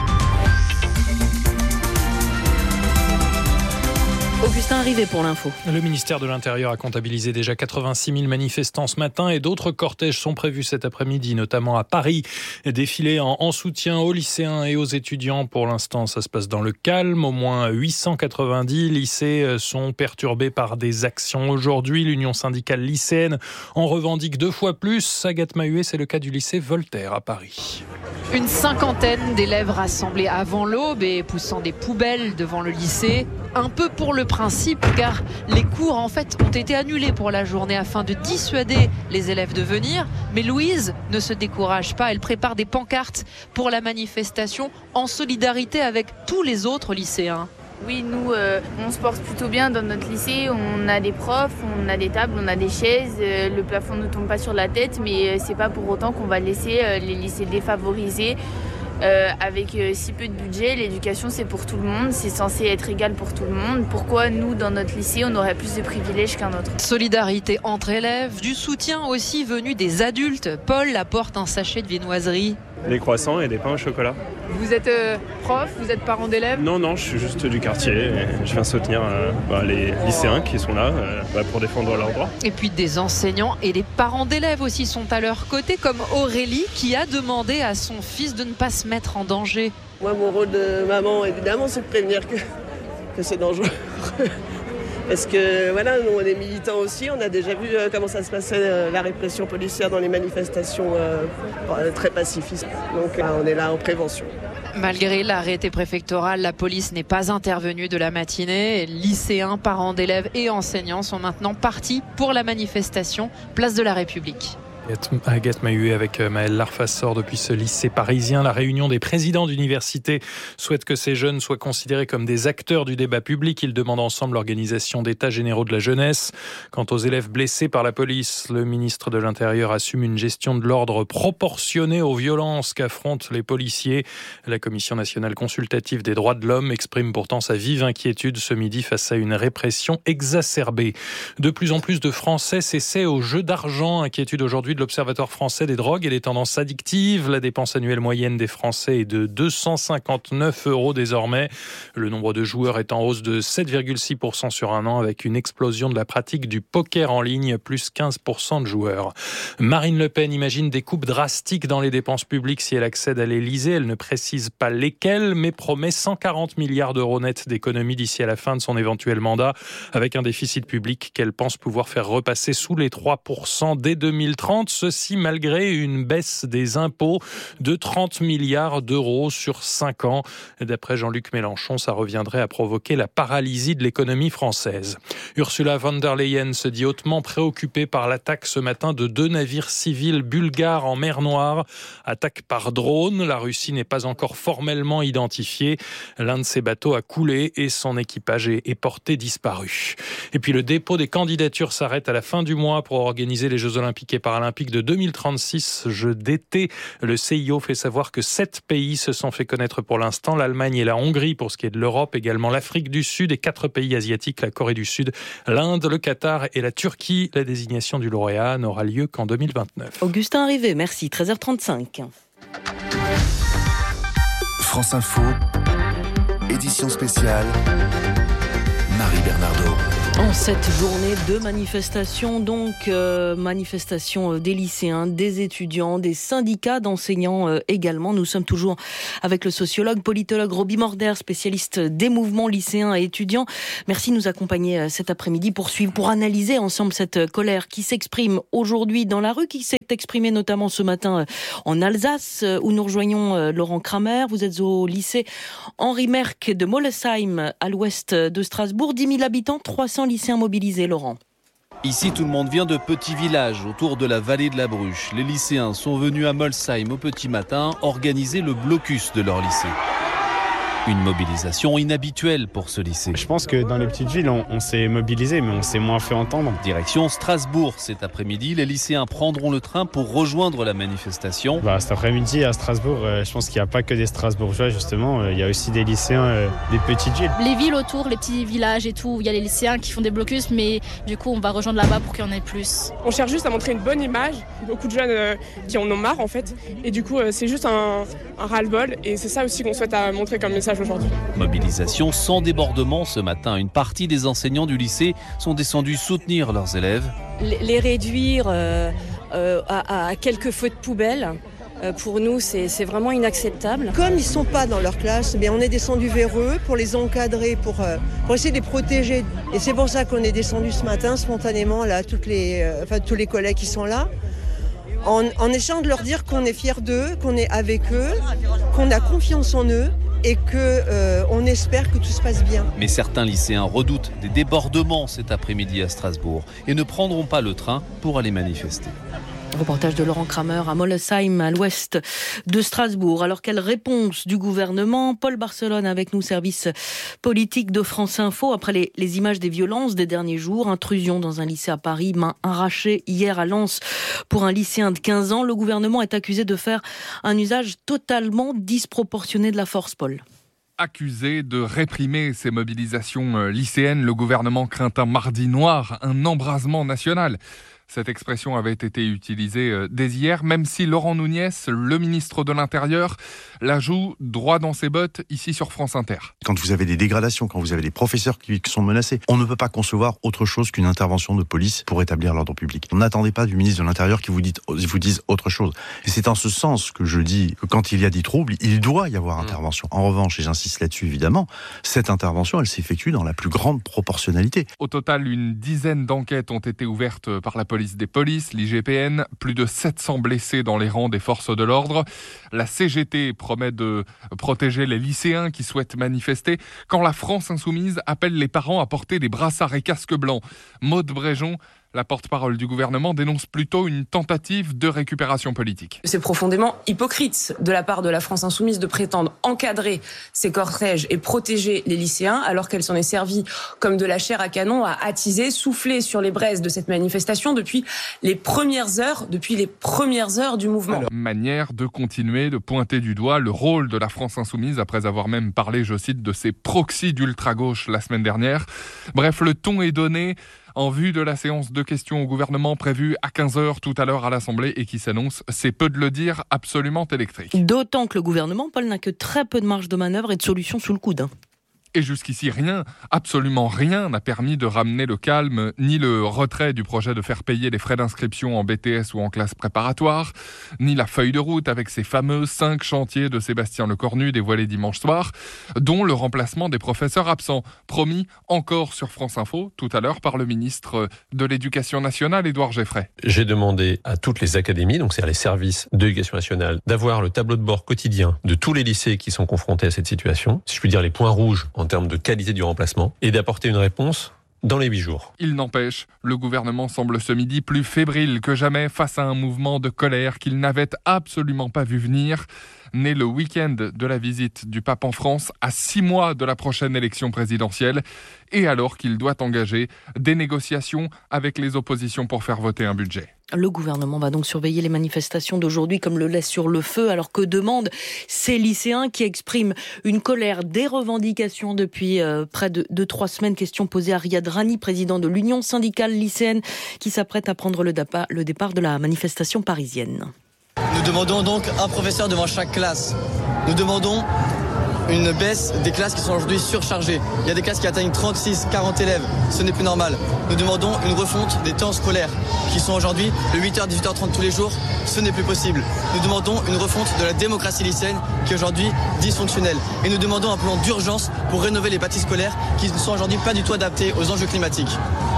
S7: Augustin arrivé pour l'info.
S11: Le ministère de l'Intérieur a comptabilisé déjà quatre-vingt-six mille manifestants ce matin et d'autres cortèges sont prévus cet après-midi, notamment à Paris. Défilés en, en soutien aux lycéens et aux étudiants. Pour l'instant, ça se passe dans le calme. Au moins huit cent quatre-vingt-dix lycées sont perturbés par des actions aujourd'hui. L'Union syndicale lycéenne en revendique deux fois plus. Agathe Mahuet, c'est le cas du lycée Voltaire à Paris.
S25: Une cinquantaine d'élèves rassemblés avant l'aube et poussant des poubelles devant le lycée. Un peu pour le principe, car les cours en fait ont été annulés pour la journée afin de dissuader les élèves de venir. Mais Louise ne se décourage pas, elle prépare des pancartes pour la manifestation en solidarité avec tous les autres lycéens.
S26: Oui, nous, euh, on se porte plutôt bien dans notre lycée. On a des profs, on a des tables, on a des chaises. Euh, le plafond ne tombe pas sur la tête, mais euh, c'est pas pour autant qu'on va laisser euh, les lycées défavorisés. Euh, avec euh, si peu de budget, l'éducation c'est pour tout le monde, c'est censé être égal pour tout le monde. Pourquoi nous, dans notre lycée, on aurait plus de privilèges qu'un autre ?
S25: Solidarité entre élèves, du soutien aussi venu des adultes. Paul apporte un sachet de viennoiserie.
S27: Des croissants et des pains au chocolat.
S25: Vous êtes euh, prof, vous êtes parent d'élèves ?
S27: Non, non, je suis juste du quartier. Et je viens soutenir euh, bah, les lycéens qui sont là euh, bah, pour défendre leurs droits.
S25: Et puis des enseignants et des parents d'élèves aussi sont à leur côté, comme Aurélie qui a demandé à son fils de ne pas se mettre en danger.
S28: Moi, mon rôle de maman, évidemment, c'est de prévenir que, que c'est dangereux. Parce que voilà, nous on est militants aussi, on a déjà vu euh, comment ça se passait euh, la répression policière dans les manifestations euh, très pacifistes. Donc euh, on est là en prévention.
S25: Malgré l'arrêté préfectoral, la police n'est pas intervenue de la matinée. Lycéens, parents d'élèves et enseignants sont maintenant partis pour la manifestation Place de la République.
S11: Agathe Mahuet avec Maëlle Larfassor depuis ce lycée parisien. La réunion des présidents d'université souhaite que ces jeunes soient considérés comme des acteurs du débat public. Ils demandent ensemble l'organisation d'états généraux de la jeunesse. Quant aux élèves blessés par la police, le ministre de l'Intérieur assume une gestion de l'ordre proportionnée aux violences qu'affrontent les policiers. La Commission nationale consultative des droits de l'homme exprime pourtant sa vive inquiétude ce midi face à une répression exacerbée. De plus en plus de Français s'essaient au jeu d'argent. Inquiétude aujourd'hui de l'Observatoire français des drogues et des tendances addictives. La dépense annuelle moyenne des Français est de deux cent cinquante-neuf euros désormais. Le nombre de joueurs est en hausse de sept virgule six pour cent sur un an avec une explosion de la pratique du poker en ligne, plus quinze pour cent de joueurs. Marine Le Pen imagine des coupes drastiques dans les dépenses publiques si elle accède à l'Élysée. Elle ne précise pas lesquelles, mais promet cent quarante milliards d'euros nets d'économies d'ici à la fin de son éventuel mandat, avec un déficit public qu'elle pense pouvoir faire repasser sous les trois pour cent dès deux mille trente. augmente, ceci malgré une baisse des impôts de trente milliards d'euros sur cinq ans. D'après Jean-Luc Mélenchon, ça reviendrait à provoquer la paralysie de l'économie française. Ursula von der Leyen se dit hautement préoccupée par l'attaque ce matin de deux navires civils bulgares en mer Noire. Attaque par drone, la Russie n'est pas encore formellement identifiée. L'un de ces bateaux a coulé et son équipage est porté disparu. Et puis le dépôt des candidatures s'arrête à la fin du mois pour organiser les Jeux Olympiques et Paralympiques de deux mille trente-six, Jeux d'été. Le C I O fait savoir que sept pays se sont fait connaître pour l'instant, l'Allemagne et la Hongrie pour ce qui est de l'Europe, également l'Afrique du Sud et quatre pays asiatiques, la Corée du Sud, l'Inde, le Qatar et la Turquie. La désignation du lauréat n'aura lieu qu'en deux mille vingt-neuf.
S7: Augustin Rivet, merci. treize heures trente-cinq.
S23: France Info, édition spéciale, Marie Bernardo.
S7: En cette journée de manifestation, donc euh, manifestation des lycéens, des étudiants, des syndicats d'enseignants euh, également. Nous sommes toujours avec le sociologue, politologue Roby Morder, spécialiste des mouvements lycéens et étudiants. Merci de nous accompagner euh, cet après-midi pour suivre, pour analyser ensemble cette colère qui s'exprime aujourd'hui dans la rue, qui s'est exprimée notamment ce matin euh, en Alsace, euh, où nous rejoignons euh, Laurent Kramer. Vous êtes au lycée Henri Merck de Mollesheim, à l'ouest de Strasbourg. dix mille habitants, trois cents lycéens mobilisés, Laurent.
S9: Ici, tout le monde vient de petits villages autour de la vallée de la Bruche. Les lycéens sont venus à Molsheim au petit matin organiser le blocus de leur lycée. Une mobilisation inhabituelle pour ce lycée.
S12: Je pense que dans les petites villes, on, on s'est mobilisé, mais on s'est moins fait entendre.
S9: Direction Strasbourg cet après-midi. Les lycéens prendront le train pour rejoindre la manifestation.
S12: Bah, cet après-midi à Strasbourg, euh, je pense qu'il n'y a pas que des Strasbourgeois, justement. Euh, il y a aussi des lycéens euh, des petites villes.
S13: Les villes autour, les petits villages et tout, il y a les lycéens qui font des blocus, mais du coup, on va rejoindre là-bas pour qu'il y en ait plus.
S14: On cherche juste à montrer une bonne image. Beaucoup de jeunes euh, qui en ont marre, en fait. Et du coup, euh, c'est juste un, un ras-le-bol. Et c'est ça aussi qu'on souhaite à montrer comme message aujourd'hui.
S9: Mobilisation sans débordement ce matin. Une partie des enseignants du lycée sont descendus soutenir leurs élèves.
S17: Les réduire euh, euh, à, à quelques feux de poubelle, euh, pour nous, c'est, c'est vraiment inacceptable.
S18: Comme ils ne sont pas dans leur classe, eh bien, on est descendu vers eux pour les encadrer, pour, euh, pour essayer de les protéger. Et c'est pour ça qu'on est descendu ce matin spontanément, là, toutes les, euh, enfin, tous les collègues qui sont là. En, en essayant de leur dire qu'on est fiers d'eux, qu'on est avec eux, qu'on a confiance en eux et qu'on euh, espère que tout se passe bien.
S9: Mais certains lycéens redoutent des débordements cet après-midi à Strasbourg et ne prendront pas le train pour aller manifester.
S7: Reportage de Laurent Kramer à Mollesheim, à l'ouest de Strasbourg. Alors, quelle réponse du gouvernement? Paul Barcelone avec nous, service politique de France Info. Après les, les images des violences des derniers jours, intrusion dans un lycée à Paris, main arrachée hier à Lens pour un lycéen de quinze ans, le gouvernement est accusé de faire un usage totalement disproportionné de la force, Paul.
S19: Accusé de réprimer ces mobilisations lycéennes, le gouvernement craint un mardi noir, un embrasement national. Cette expression avait été utilisée dès hier, même si Laurent Nunez, le ministre de l'Intérieur, la joue droit dans ses bottes ici sur France Inter.
S20: Quand vous avez des dégradations, quand vous avez des professeurs qui sont menacés, on ne peut pas concevoir autre chose qu'une intervention de police pour établir l'ordre public. N'attendez pas du ministre de l'Intérieur qui vous, dit, vous dise autre chose. Et c'est en ce sens que je dis que quand il y a des troubles, il doit y avoir intervention. En revanche, et j'insiste là-dessus évidemment, cette intervention, elle s'effectue dans la plus grande proportionnalité.
S19: Au total, une dizaine d'enquêtes ont été ouvertes par la police des polices, l'I G P N, plus de sept cents blessés dans les rangs des forces de l'ordre. La C G T promet de protéger les lycéens qui souhaitent manifester quand la France insoumise appelle les parents à porter des brassards et casques blancs. Maude Bréjon, la porte-parole du gouvernement, dénonce plutôt une tentative de récupération politique.
S29: C'est profondément hypocrite de la part de la France insoumise de prétendre encadrer ces cortèges et protéger les lycéens alors qu'elle s'en est servie comme de la chair à canon à attiser, souffler sur les braises de cette manifestation depuis les premières heures, depuis les premières heures du mouvement.
S19: Alors, manière de continuer de pointer du doigt le rôle de la France insoumise après avoir même parlé, je cite, de ses proxys d'ultra-gauche la semaine dernière. Bref, le ton est donné en vue de la séance de questions au gouvernement prévue à quinze heures tout à l'heure à l'Assemblée et qui s'annonce, c'est peu de le dire, absolument électrique.
S7: D'autant que le gouvernement, Paul, n'a que très peu de marge de manœuvre et de solutions sous le coude.
S19: Et jusqu'ici, rien, absolument rien n'a permis de ramener le calme, ni le retrait du projet de faire payer les frais d'inscription en B T S ou en classe préparatoire, ni la feuille de route avec ces fameux cinq chantiers de Sébastien Lecornu dévoilés dimanche soir, dont le remplacement des professeurs absents, promis encore sur France Info tout à l'heure par le ministre de l'Éducation nationale, Édouard Geffray.
S1: J'ai demandé à toutes les académies, donc c'est-à-dire les services de l'Éducation nationale, d'avoir le tableau de bord quotidien de tous les lycées qui sont confrontés à cette situation, si je puis dire les points rouges en termes de qualité du remplacement, et d'apporter une réponse dans les huit jours.
S19: Il n'empêche, le gouvernement semble ce midi plus fébrile que jamais face à un mouvement de colère qu'il n'avait absolument pas vu venir, né le week-end de la visite du pape en France, à six mois de la prochaine élection présidentielle, et alors qu'il doit engager des négociations avec les oppositions pour faire voter un budget.
S7: Le gouvernement va donc surveiller les manifestations d'aujourd'hui comme le lait sur le feu, alors que demandent ces lycéens qui expriment une colère, des revendications depuis euh, près de, de trois semaines. Question posée à Riyad Rani, président de l'Union syndicale lycéenne, qui s'apprête à prendre le, dapa, le départ de la manifestation parisienne.
S2: Nous demandons donc un professeur devant chaque classe. Nous demandons une baisse des classes qui sont aujourd'hui surchargées. Il y a des classes qui atteignent trente-six, quarante élèves. Ce n'est plus normal. Nous demandons une refonte des temps scolaires qui sont aujourd'hui de huit heures à dix-huit heures trente tous les jours. Ce n'est plus possible. Nous demandons une refonte de la démocratie lycéenne qui est aujourd'hui dysfonctionnelle. Et nous demandons un plan d'urgence pour rénover les bâtis scolaires qui ne sont aujourd'hui pas du tout adaptés aux enjeux climatiques.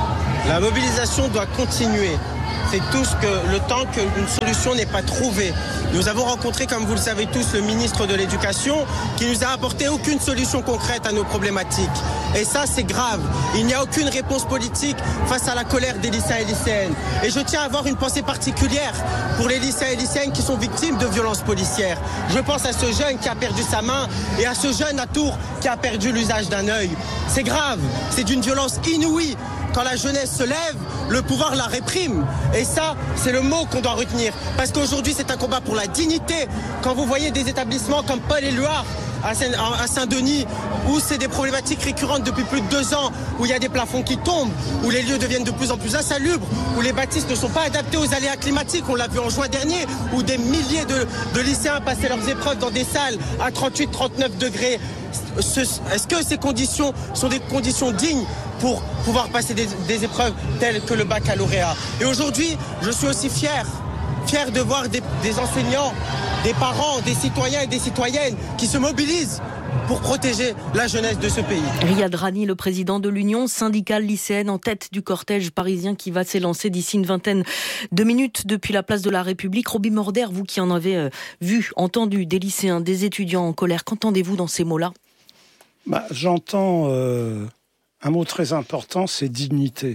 S4: La mobilisation doit continuer. C'est tout ce que, le temps qu'une solution n'est pas trouvée. Nous avons rencontré, comme vous le savez tous, le ministre de l'Éducation qui nous a apporté aucune solution concrète à nos problématiques. Et ça, c'est grave. Il n'y a aucune réponse politique face à la colère des lycéens et lycéennes. Et je tiens à avoir une pensée particulière pour les lycéens et lycéennes qui sont victimes de violences policières. Je pense à ce jeune qui a perdu sa main et à ce jeune à Tours qui a perdu l'usage d'un œil. C'est grave. C'est d'une violence inouïe. Quand la jeunesse se lève, le pouvoir la réprime. Et ça, c'est le mot qu'on doit retenir. Parce qu'aujourd'hui, c'est un combat pour la dignité. Quand vous voyez des établissements comme Paul-Éluard à Saint-Denis, où c'est des problématiques récurrentes depuis plus de deux ans, où il y a des plafonds qui tombent, où les lieux deviennent de plus en plus insalubres, où les bâtisses ne sont pas adaptés aux aléas climatiques, on l'a vu en juin dernier, où des milliers de, de lycéens passaient leurs épreuves dans des salles à trente-huit, trente-neuf degrés. Est-ce que ces conditions sont des conditions dignes pour pouvoir passer des, des épreuves telles que le baccalauréat? Et aujourd'hui, je suis aussi fier, fier de voir des, des enseignants, des parents, des citoyens et des citoyennes qui se mobilisent pour protéger la jeunesse de ce pays.
S7: Riyad Rani, le président de l'Union syndicale lycéenne, en tête du cortège parisien qui va s'élancer d'ici une vingtaine de minutes depuis la place de la République. Roby Morder, vous qui en avez euh, vu, entendu des lycéens, des étudiants en colère, qu'entendez-vous dans ces mots-là?
S5: bah, J'entends euh, un mot très important, c'est dignité,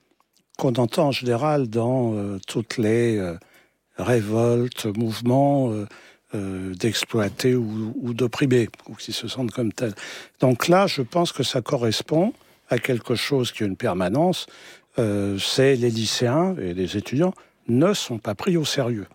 S5: qu'on entend en général dans euh, toutes les euh, révoltes, mouvements euh, euh, d'exploiter ou, ou d'opprimer, ou qui se sentent comme tels. Donc là, je pense que ça correspond à quelque chose qui a une permanence, euh, c'est les lycéens et les étudiants ne sont pas pris au sérieux.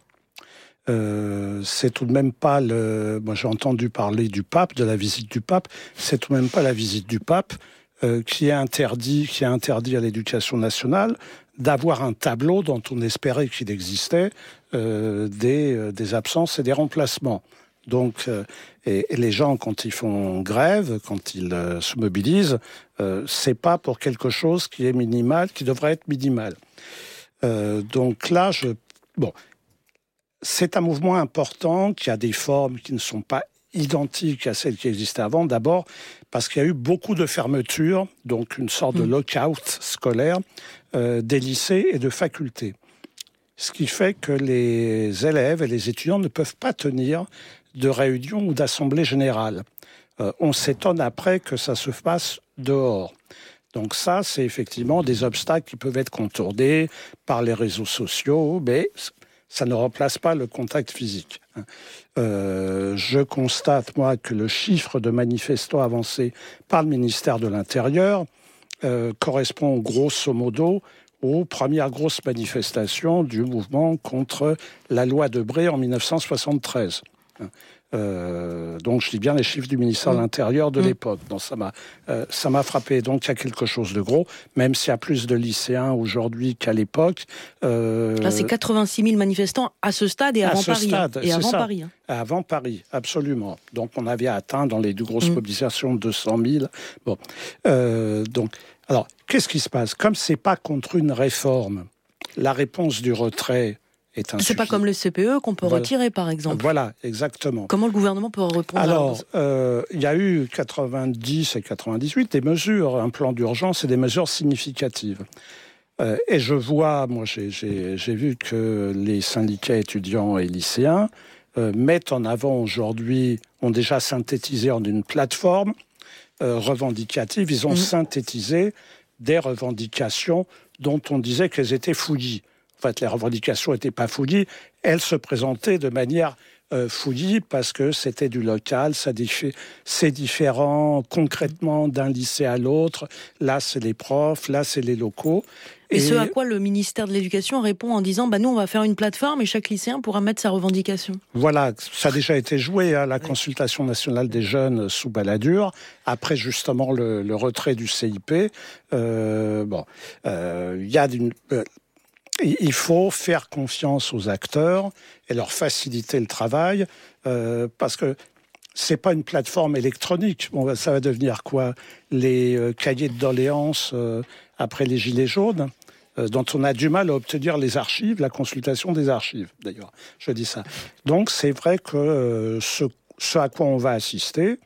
S5: Euh, c'est tout de même pas le... Moi, j'ai entendu parler du pape, de la visite du pape. C'est tout de même pas la visite du pape euh, qui a interdit, qui a interdit à l'éducation nationale d'avoir un tableau dont on espérait qu'il existait euh, des, euh, des absences et des remplacements. Donc, euh, et, et les gens, quand ils font grève, quand ils euh, se mobilisent, euh, c'est pas pour quelque chose qui est minimal, qui devrait être minimal. Euh, donc là, je... Bon... C'est un mouvement important qui a des formes qui ne sont pas identiques à celles qui existaient avant. D'abord, parce qu'il y a eu beaucoup de fermetures, donc une sorte de lock-out scolaire euh, des lycées et de facultés. Ce qui fait que les élèves et les étudiants ne peuvent pas tenir de réunions ou d'assemblées générales. Euh, on s'étonne après que ça se fasse dehors. Donc ça, c'est effectivement des obstacles qui peuvent être contournés par les réseaux sociaux, mais... ça ne remplace pas le contact physique. Euh, je constate, moi, que le chiffre de manifestants avancés par le ministère de l'Intérieur euh, correspond grosso modo aux premières grosses manifestations du mouvement contre la loi Debré en mille neuf cent soixante-treize. Euh, donc je dis bien les chiffres du ministère de l'Intérieur de mmh. l'époque. Donc ça m'a, euh, ça m'a frappé. Donc il y a quelque chose de gros, même s'il y a plus de lycéens aujourd'hui qu'à l'époque.
S7: Euh, Là c'est quatre-vingt-six mille manifestants à ce stade et avant Paris. Stade, hein. Et avant ça. Paris. Hein.
S5: Avant Paris, absolument. Donc on avait atteint dans les deux grosses mmh. mobilisations deux cent mille. Bon, euh, donc alors qu'est-ce qui se passe? Comme c'est pas contre une réforme, la réponse du retrait.
S7: C'est pas comme le C P E qu'on peut voilà. retirer, par exemple.
S5: Voilà, exactement.
S7: Comment le gouvernement peut répondre?
S5: Alors, euh, il y a eu quatre-vingt-dix et quatre-vingt-dix-huit des mesures, un plan d'urgence et des mesures significatives. Euh, et je vois, moi, j'ai, j'ai, j'ai vu que les syndicats étudiants et lycéens euh, mettent en avant aujourd'hui, ont déjà synthétisé en une plateforme euh, revendicative, ils ont mmh. synthétisé des revendications dont on disait qu'elles étaient fouillies. En fait, les revendications n'étaient pas fouillies, elles se présentaient de manière euh, fouillie parce que c'était du local, ça diffé- c'est différent concrètement d'un lycée à l'autre. Là, c'est les profs, là, c'est les locaux.
S7: Et, et ce à quoi le ministère de l'Éducation répond en disant bah, « nous, on va faire une plateforme et chaque lycéen pourra mettre sa revendication ».
S5: Voilà, ça a déjà été joué à hein, la consultation nationale des jeunes sous Balladur, après justement le, le retrait du C I P. Euh, bon, il euh, y a une... Euh, Il faut faire confiance aux acteurs et leur faciliter le travail euh, parce que c'est pas une plateforme électronique. Bon, ça va devenir quoi? Les euh, cahiers de doléances euh, après les gilets jaunes, euh, dont on a du mal à obtenir les archives, la consultation des archives. D'ailleurs, je dis ça. Donc c'est vrai que euh, ce, ce à quoi on va assister,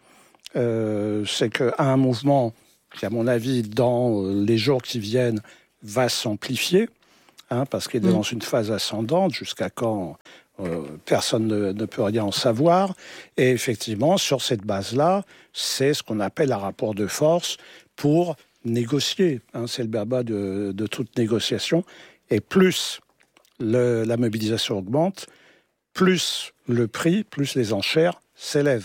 S5: euh, c'est qu'à un mouvement qui, à mon avis, dans euh, les jours qui viennent, va s'amplifier. Hein, parce qu'il est mmh. dans une phase ascendante, jusqu'à quand euh, personne ne, ne peut rien en savoir. Et effectivement, sur cette base-là, c'est ce qu'on appelle un rapport de force pour négocier. Hein, c'est le baba de, de toute négociation. Et plus le, la mobilisation augmente, plus le prix, plus les enchères s'élèvent.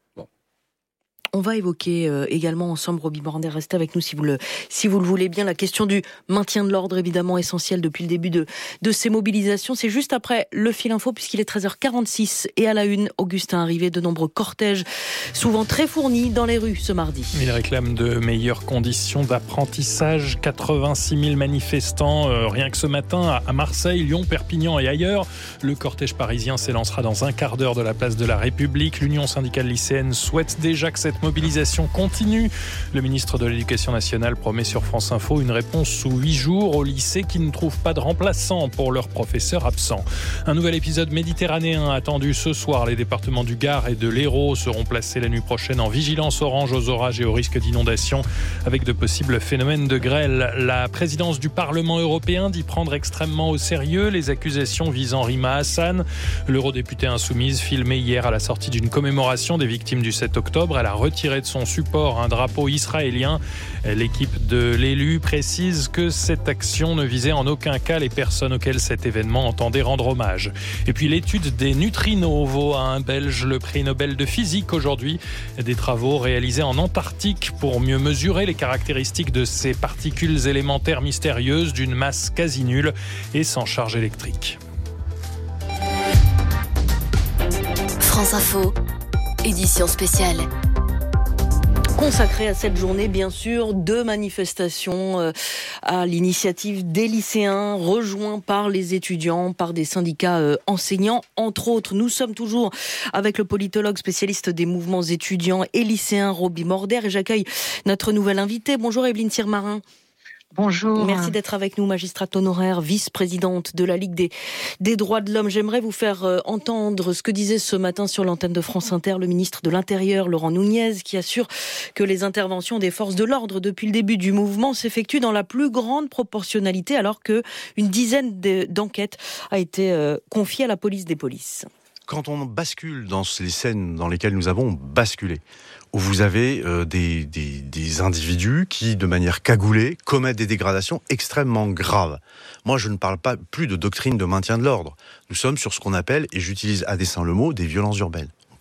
S7: On va évoquer euh, également ensemble, Roby Morder, restez avec nous si vous, le, si vous le voulez bien, la question du maintien de l'ordre, évidemment essentiel depuis le début de, de ces mobilisations. C'est juste après le fil info, puisqu'il est treize heures quarante-six et à la une, Augustin arrivé, de nombreux cortèges, souvent très fournis dans les rues ce mardi.
S11: Il réclame de meilleures conditions d'apprentissage, quatre-vingt-six mille manifestants, euh, rien que ce matin à Marseille, Lyon, Perpignan et ailleurs. Le cortège parisien s'élancera dans un quart d'heure de la place de la République. L'Union syndicale lycéenne souhaite déjà que cette mobilisation continue. Le ministre de l'Éducation nationale promet sur France Info une réponse sous huit jours aux lycées qui ne trouvent pas de remplaçants pour leurs professeurs absents. Un nouvel épisode méditerranéen attendu ce soir. Les départements du Gard et de l'Hérault seront placés la nuit prochaine en vigilance orange aux orages et au risque d'inondation avec de possibles phénomènes de grêle. La présidence du Parlement européen dit prendre extrêmement au sérieux les accusations visant Rima Hassan. L'eurodéputée insoumise, filmée hier à la sortie d'une commémoration des victimes du sept octobre, elle a retiré de son support un drapeau israélien. L'équipe de l'élu précise que cette action ne visait en aucun cas les personnes auxquelles cet événement entendait rendre hommage. Et puis l'étude des neutrinos vaut à un Belge le prix Nobel de physique aujourd'hui. Des travaux réalisés en Antarctique pour mieux mesurer les caractéristiques de ces particules élémentaires mystérieuses d'une masse quasi nulle et sans charge électrique.
S3: France Info, édition spéciale.
S7: Consacré à cette journée, bien sûr, deux manifestations à l'initiative des lycéens, rejoints par les étudiants, par des syndicats enseignants. Entre autres, nous sommes toujours avec le politologue spécialiste des mouvements étudiants et lycéens, Roby Morder, et j'accueille notre nouvelle invitée. Bonjour Evelyne Tirmarin.
S6: Bonjour.
S7: Merci d'être avec nous, magistrate honoraire, vice-présidente de la Ligue des, des droits de l'homme. J'aimerais vous faire euh, entendre ce que disait ce matin sur l'antenne de France Inter le ministre de l'Intérieur, Laurent Nunez, qui assure que les interventions des forces de l'ordre depuis le début du mouvement s'effectuent dans la plus grande proportionnalité, alors qu'une dizaine de, d'enquêtes a été euh, confiée à la police des polices.
S20: Quand on bascule dans les scènes dans lesquelles nous avons basculé, où vous avez euh, des, des, des individus qui, de manière cagoulée, commettent des dégradations extrêmement graves. Moi, je ne parle pas plus de doctrine de maintien de l'ordre. Nous sommes sur ce qu'on appelle, et j'utilise à dessein le mot, des violences urbaines.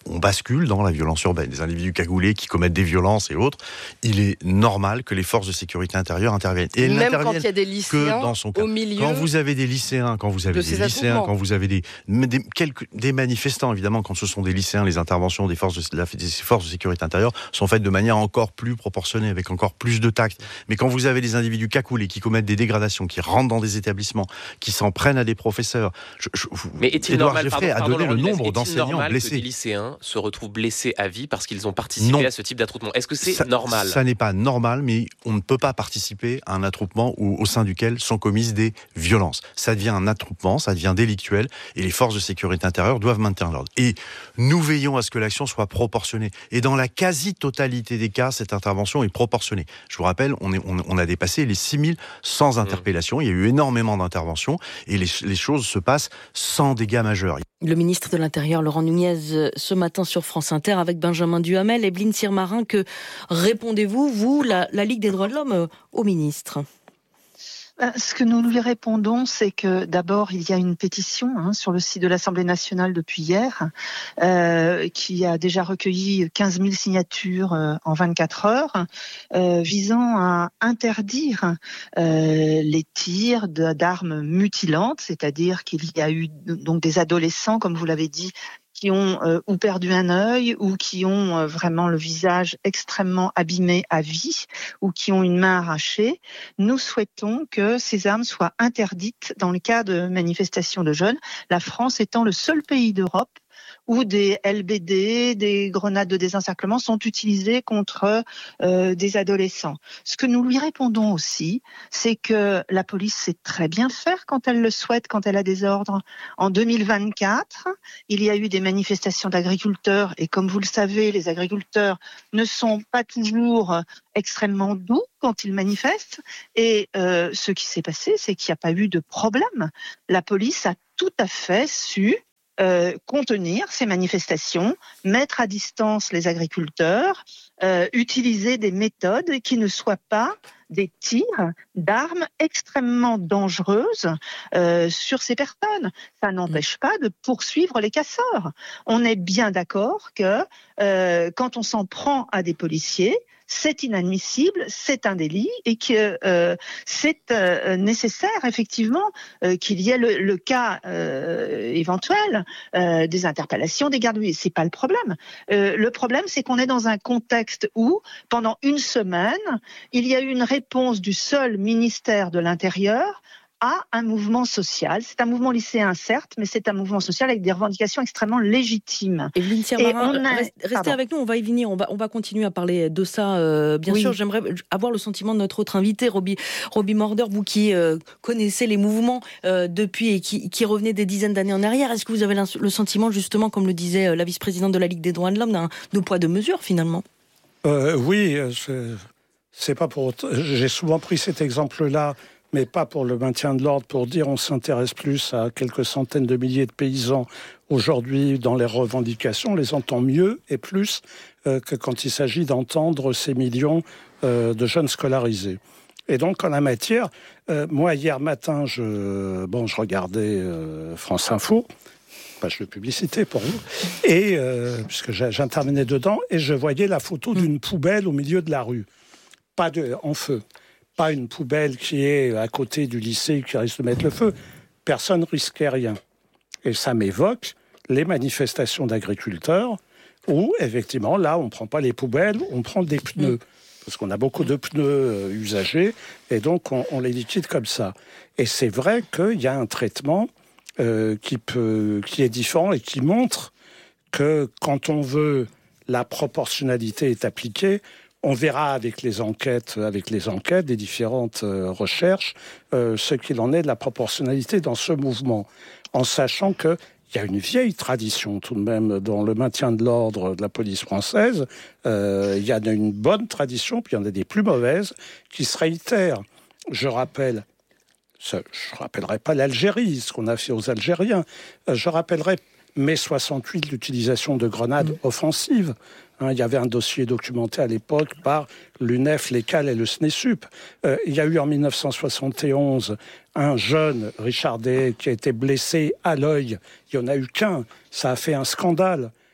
S20: on bascule dans la violence urbaine. Des individus cagoulés qui commettent des violences et autres, il est normal que les forces de sécurité intérieure interviennent. Et elles
S6: Même
S20: n'interviennent
S6: quand il y a des lycéens
S20: que dans son cas.
S6: au milieu
S20: Quand vous avez des lycéens, quand vous avez
S6: de
S20: des
S6: ces
S20: lycéens,
S6: attroupements.
S20: quand vous avez des, des, quelques, des manifestants, évidemment, quand ce sont des lycéens, les interventions des forces de, la, des forces de sécurité intérieure sont faites de manière encore plus proportionnée, avec encore plus de tact. Mais quand vous avez des individus cagoulés qui commettent des dégradations, qui rentrent dans des établissements, qui s'en prennent à des professeurs. Je, je,
S8: Mais est-il
S20: Édouard
S8: normal,
S20: Geffray
S8: pardon,
S20: a donné
S8: pardon,
S20: le
S8: Laurent
S20: nombre
S8: Nunez,
S20: d'enseignants
S8: normal
S20: blessés.
S8: que des lycéens se retrouvent blessés à vie parce qu'ils ont participé
S20: Non.
S8: à ce type d'attroupement. Est-ce que c'est
S20: ça,
S8: normal?
S20: Ça n'est pas normal, mais on ne peut pas participer à un attroupement où, au sein duquel sont commises des violences. Ça devient un attroupement, ça devient délictuel, et les forces de sécurité intérieure doivent maintenir l'ordre. Et nous veillons à ce que l'action soit proportionnée. Et dans la quasi-totalité des cas, cette intervention est proportionnée. Je vous rappelle, on, est, on, on a dépassé les six mille sans interpellation. Il y a eu énormément d'interventions, et les, les choses se passent sans dégâts majeurs.
S7: Le ministre de l'Intérieur, Laurent Nunez, ce matin sur France Inter avec Benjamin Duhamel. Evelyne Sirmarin, que répondez-vous, vous, la, la Ligue des droits de l'homme, au ministre ?
S10: Ce que nous lui répondons, c'est que d'abord, il y a une pétition hein, sur le site de l'Assemblée nationale depuis hier, euh, qui a déjà recueilli quinze mille signatures euh, en vingt-quatre heures, euh, visant à interdire euh, les tirs de, d'armes mutilantes, c'est-à-dire qu'il y a eu donc des adolescents, comme vous l'avez dit, qui ont euh, ou perdu un œil ou qui ont euh, vraiment le visage extrêmement abîmé à vie ou qui ont une main arrachée. Nous souhaitons que ces armes soient interdites dans le cas de manifestations de jeunes, la France étant le seul pays d'Europe où des L B D, des grenades de désencerclement sont utilisées contre euh, des adolescents. Ce que nous lui répondons aussi, c'est que la police sait très bien faire quand elle le souhaite, quand elle a des ordres. En deux mille vingt-quatre, il y a eu des manifestations d'agriculteurs et comme vous le savez, les agriculteurs ne sont pas toujours extrêmement doux quand ils manifestent. Et euh, ce qui s'est passé, c'est qu'il n'y a pas eu de problème. La police a tout à fait su Euh, contenir ces manifestations, mettre à distance les agriculteurs, euh, utiliser des méthodes qui ne soient pas des tirs d'armes extrêmement dangereuses euh, sur ces personnes. Ça n'empêche pas de poursuivre les casseurs. On est bien d'accord que euh, quand on s'en prend à des policiers, c'est inadmissible, c'est un délit et que euh, c'est euh, nécessaire effectivement euh, qu'il y ait le, le cas euh, éventuel euh, des interpellations, des gardes à vue. C'est pas le problème. Euh, le problème, c'est qu'on est dans un contexte où, pendant une semaine, il y a eu une réponse du seul ministère de l'Intérieur à un mouvement social. C'est un mouvement lycéen, certes, mais c'est un mouvement social avec des revendications extrêmement légitimes.
S7: Evelyne Sirmarin, a... restez Pardon. avec nous, on va y venir, on va, on va continuer à parler de ça. Euh, bien oui. sûr, j'aimerais avoir le sentiment de notre autre invité, Roby, Roby Morder, vous qui euh, connaissez les mouvements euh, depuis et qui, qui revenez des dizaines d'années en arrière. Est-ce que vous avez le sentiment, justement, comme le disait la vice-présidente de la Ligue des droits de l'homme, d'un deux poids, deux mesures, finalement ?
S5: euh, Oui, c'est, c'est pas pour... J'ai souvent pris cet exemple-là, mais pas pour le maintien de l'ordre, pour dire on s'intéresse plus à quelques centaines de milliers de paysans aujourd'hui dans les revendications, on les entend mieux et plus euh, que quand il s'agit d'entendre ces millions euh, de jeunes scolarisés. Et donc en la matière, euh, moi hier matin, je, bon, je regardais euh, France Info, page de publicité pour vous, et euh, puisque j'intervenais dedans, et je voyais la photo d'une poubelle au milieu de la rue, pas de, en feu. Pas une poubelle qui est à côté du lycée qui risque de mettre le feu. Personne risquait rien. Et ça m'évoque les manifestations d'agriculteurs où, effectivement, là, on ne prend pas les poubelles, on prend des pneus. Parce qu'on a beaucoup de pneus usagés et donc on, on les liquide comme ça. Et c'est vrai qu'il y a un traitement euh, qui, peut, qui est différent et qui montre que quand on veut, la proportionnalité est appliquée. On verra avec les enquêtes, avec les enquêtes des différentes euh, recherches, euh, ce qu'il en est de la proportionnalité dans ce mouvement, en sachant qu'il y a une vieille tradition tout de même dans le maintien de l'ordre de la police française. Euh, il y en a une bonne tradition, puis il y en a des plus mauvaises, qui se réitèrent. Je rappelle, je ne rappellerai pas l'Algérie, ce qu'on a fait aux Algériens. Euh, je rappellerai mai soixante-huit, l'utilisation de grenades offensives. Hein, il y avait un dossier documenté à l'époque par l'U N E F, l'E C A L et le S N E S U P. Euh, il y a eu en mille neuf cent soixante et onze un jeune, Richard Day, qui a été blessé à l'œil. Il n'y en a eu qu'un. Ça a fait un scandale.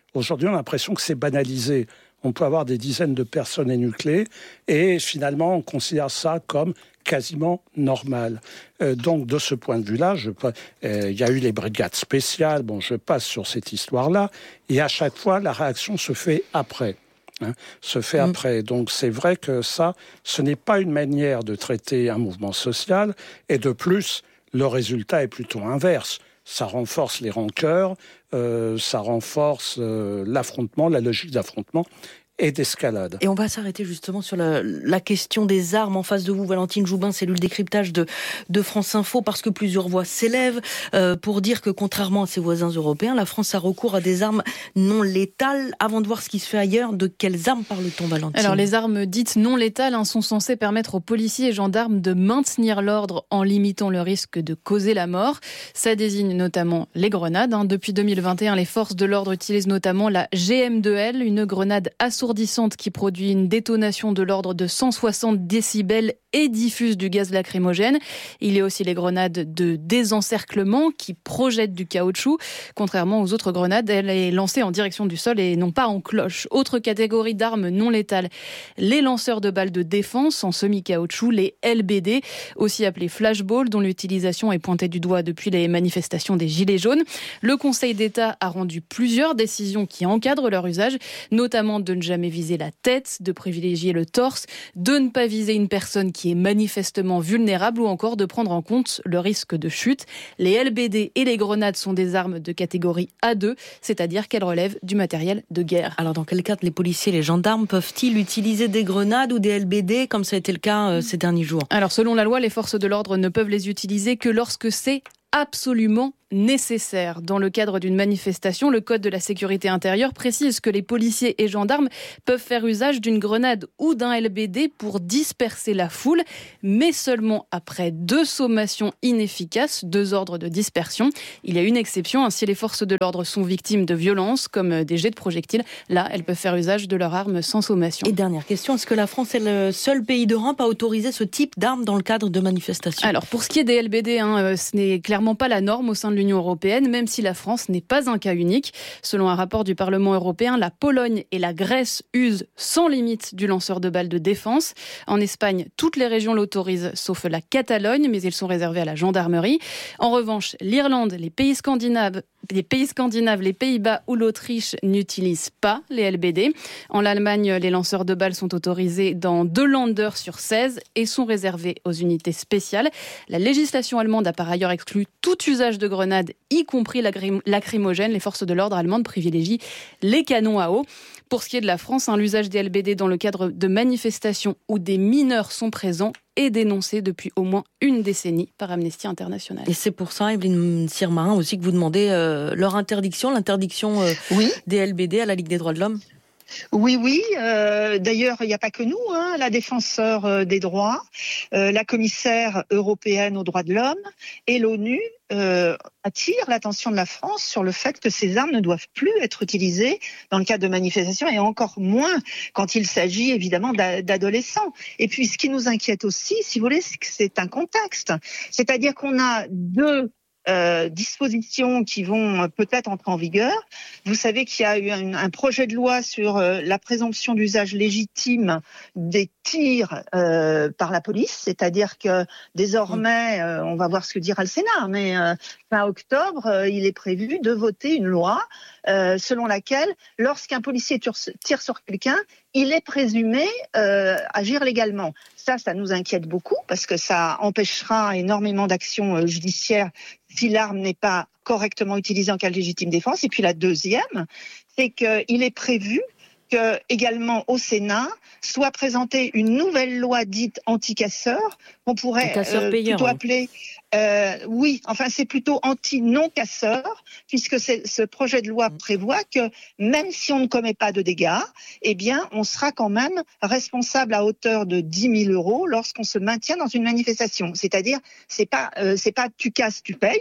S5: Aujourd'hui, on a l'impression que c'est banalisé. On peut avoir des dizaines de personnes énucléées et finalement, on considère ça comme quasiment normal. Euh, donc, de ce point de vue-là, il euh, y a eu les brigades spéciales. Bon, je passe sur cette histoire-là. Et à chaque fois, la réaction se fait après. Hein, se fait mmh. après. Donc, c'est vrai que ça, ce n'est pas une manière de traiter un mouvement social. Et de plus, le résultat est plutôt inverse. Ça renforce les rancœurs, euh, ça renforce euh, l'affrontement, la logique d'affrontement et d'escalade.
S7: Et on va s'arrêter justement sur la, la question des armes en face de vous. Valentine Joubin, cellule décryptage de, de France Info, parce que plusieurs voix s'élèvent euh, pour dire que contrairement à ses voisins européens, la France a recours à des armes non létales. Avant de voir ce qui se fait ailleurs, de quelles armes parle-t-on, Valentine ?
S6: Alors les armes dites non létales hein, sont censées permettre aux policiers et gendarmes de maintenir l'ordre en limitant le risque de causer la mort. Ça désigne notamment les grenades. Hein. Depuis deux mille vingt et un, les forces de l'ordre utilisent notamment la G M deux L, une grenade assourdissante qui produit une détonation de l'ordre de cent soixante décibels et diffuse du gaz lacrymogène. Il y a aussi les grenades de désencerclement qui projettent du caoutchouc. Contrairement aux autres grenades, elle est lancée en direction du sol et non pas en cloche. Autre catégorie d'armes non létales, les lanceurs de balles de défense en semi-caoutchouc, les L B D, aussi appelés flashballs, dont l'utilisation est pointée du doigt depuis les manifestations des Gilets jaunes. Le Conseil d'État a rendu plusieurs décisions qui encadrent leur usage, notamment de ne jamais viser la tête, de privilégier le torse, de ne pas viser une personne qui est manifestement vulnérable ou encore de prendre en compte le risque de chute. Les L B D et les grenades sont des armes de catégorie A deux, c'est-à-dire qu'elles relèvent du matériel de guerre.
S7: Alors dans quel cas les policiers et les gendarmes peuvent-ils utiliser des grenades ou des L B D comme ça a été le cas euh, ces derniers jours ?
S6: Alors selon la loi, les forces de l'ordre ne peuvent les utiliser que lorsque c'est absolument nécessaire. Dans le cadre d'une manifestation, le Code de la sécurité intérieure précise que les policiers et gendarmes peuvent faire usage d'une grenade ou d'un L B D pour disperser la foule, mais seulement après deux sommations inefficaces, deux ordres de dispersion. Il y a une exception, hein, si les forces de l'ordre sont victimes de violences, comme des jets de projectiles, là, elles peuvent faire usage de leur arme sans sommation.
S7: Et dernière question, est-ce que la France est le seul pays d'Europe à autoriser ce type d'armes dans le cadre de manifestations ?
S6: Alors, pour ce qui est des L B D, hein, ce n'est clairement pas la norme au sein de l'Union européenne, même si la France n'est pas un cas unique. Selon un rapport du Parlement européen, la Pologne et la Grèce usent sans limite du lanceur de balles de défense. En Espagne, toutes les régions l'autorisent, sauf la Catalogne, mais ils sont réservés à la gendarmerie. En revanche, l'Irlande, les pays scandinaves, les pays scandinaves, les Pays-Bas ou l'Autriche n'utilisent pas les L B D. En Allemagne, les lanceurs de balles sont autorisés dans deux Länder sur seize et sont réservés aux unités spéciales. La législation allemande a par ailleurs exclu tout usage de grenades, y compris lacrymogènes. Les forces de l'ordre allemandes privilégient les canons à eau. Pour ce qui est de la France, hein, l'usage des L B D dans le cadre de manifestations où des mineurs sont présents est dénoncé depuis au moins une décennie par Amnesty International.
S7: Et c'est pour ça, Evelyne Sirmarin, aussi que vous demandez euh, leur interdiction, l'interdiction euh, oui. des L B D à la Ligue des droits de l'homme.
S10: Oui, oui. Euh, d'ailleurs, il n'y a pas que nous, hein, la défenseur euh, des droits, euh, la commissaire européenne aux droits de l'homme et l'ONU euh, attirent l'attention de la France sur le fait que ces armes ne doivent plus être utilisées dans le cadre de manifestations et encore moins quand il s'agit évidemment d'adolescents. Et puis, ce qui nous inquiète aussi, si vous voulez, c'est que c'est un contexte. C'est-à-dire qu'on a deux Euh, dispositions qui vont peut-être entrer en vigueur. Vous savez qu'il y a eu un, un projet de loi sur euh, la présomption d'usage légitime des tirs euh, par la police, c'est-à-dire que désormais, euh, on va voir ce que dira le Sénat, mais euh, fin octobre, euh, il est prévu de voter une loi euh, selon laquelle, lorsqu'un policier tire sur quelqu'un, il est présumé euh, agir légalement. Ça, ça nous inquiète beaucoup parce que ça empêchera énormément d'actions euh, judiciaires si l'arme n'est pas correctement utilisée en cas de légitime défense. Et puis la deuxième, c'est qu'il est prévu que également au Sénat soit présentée une nouvelle loi dite anti-casseurs qu'on pourrait euh, plutôt hein. appeler euh, oui, enfin c'est plutôt anti-non-casseurs puisque ce projet de loi prévoit que même si on ne commet pas de dégâts, eh bien on sera quand même responsable à hauteur de dix mille euros lorsqu'on se maintient dans une manifestation. C'est-à-dire c'est pas euh, c'est pas tu casses tu payes.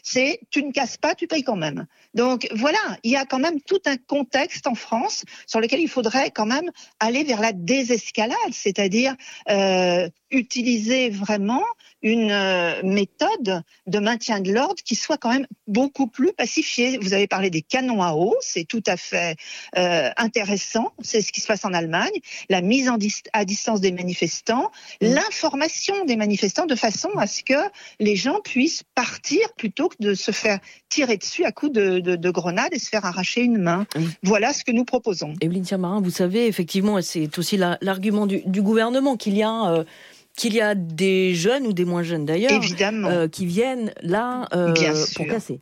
S10: c'est tu ne casses pas, tu payes quand même. Donc voilà, il y a quand même tout un contexte en France sur lequel il faudrait quand même aller vers la désescalade, c'est-à-dire euh, utiliser vraiment une euh, méthode de maintien de l'ordre qui soit quand même beaucoup plus pacifiée. Vous avez parlé des canons à eau, c'est tout à fait euh, intéressant, c'est ce qui se passe en Allemagne, la mise en dis- à distance des manifestants, mmh. l'information des manifestants de façon à ce que les gens puissent partir plutôt que de se faire tirer dessus à coups de, de, de grenades et se faire arracher une main. Mmh. Voilà ce que nous proposons.
S7: Evelyne Sirmarin, vous savez, effectivement, c'est aussi la, l'argument du, du gouvernement qu'il y a... Euh, qu'il y a des jeunes ou des moins jeunes d'ailleurs, euh, qui viennent là euh, pour casser.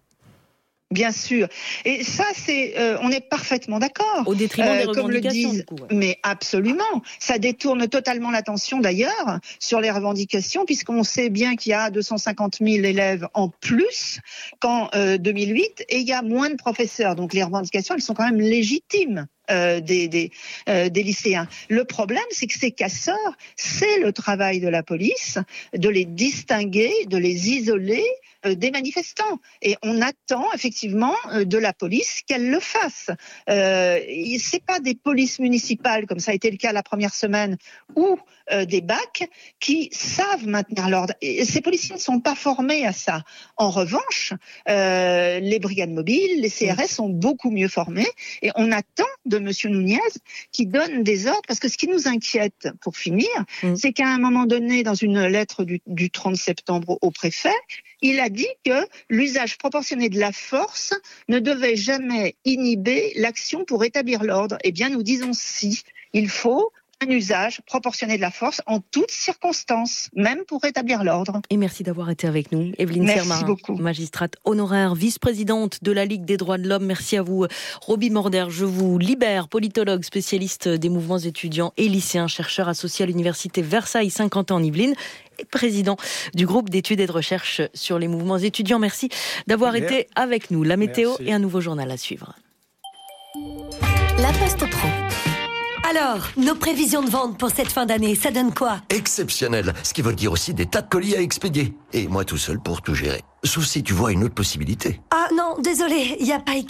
S10: Bien sûr. Et ça, c'est, euh, on est parfaitement d'accord.
S7: Au détriment euh, des
S10: Comme
S7: revendications,
S10: le disent,
S7: du coup, ouais.
S10: Mais absolument. Ça détourne totalement l'attention, d'ailleurs, sur les revendications, puisqu'on sait bien qu'il y a deux cent cinquante mille élèves en plus qu'en euh, deux mille huit, et il y a moins de professeurs. Donc les revendications, elles sont quand même légitimes. Euh, des, des, euh, des lycéens. Le problème, c'est que ces casseurs, c'est le travail de la police de les distinguer, de les isoler euh, des manifestants. Et on attend effectivement euh, de la police qu'elle le fasse. Euh, c'est pas des polices municipales, comme ça a été le cas la première semaine, ou euh, des B A C qui savent maintenir l'ordre. Et ces policiers ne sont pas formés à ça. En revanche, euh, les brigades mobiles, les C R S sont beaucoup mieux formés, et on attend de Monsieur Nunez qui donne des ordres, parce que ce qui nous inquiète, pour finir, mmh. c'est qu'à un moment donné, dans une lettre du, du trente septembre au préfet, il a dit que l'usage proportionné de la force ne devait jamais inhiber l'action pour établir l'ordre. Eh bien, nous disons si. Il faut un usage proportionné de la force en toutes circonstances, même pour rétablir l'ordre.
S7: Et merci d'avoir été avec nous, Evelyne Sirmarin, magistrate honoraire, vice-présidente de la Ligue des droits de l'homme. Merci à vous, Roby Morder. Je vous libère, politologue, spécialiste des mouvements étudiants et lycéens, chercheur associé à l'université Versailles-Saint-Quentin en Yvelines et président du groupe d'études et de recherche sur les mouvements étudiants. Merci d'avoir merci. été avec nous. La météo merci. Et un nouveau journal à suivre.
S3: La Poste Pro.
S15: Alors, nos prévisions de vente pour cette fin d'année, ça donne quoi?
S16: Exceptionnel, ce qui veut dire aussi des tas de colis à expédier. Et moi tout seul pour tout gérer. Sauf si tu vois une autre possibilité.
S15: Ah non, désolé, il n'y a pas écrit.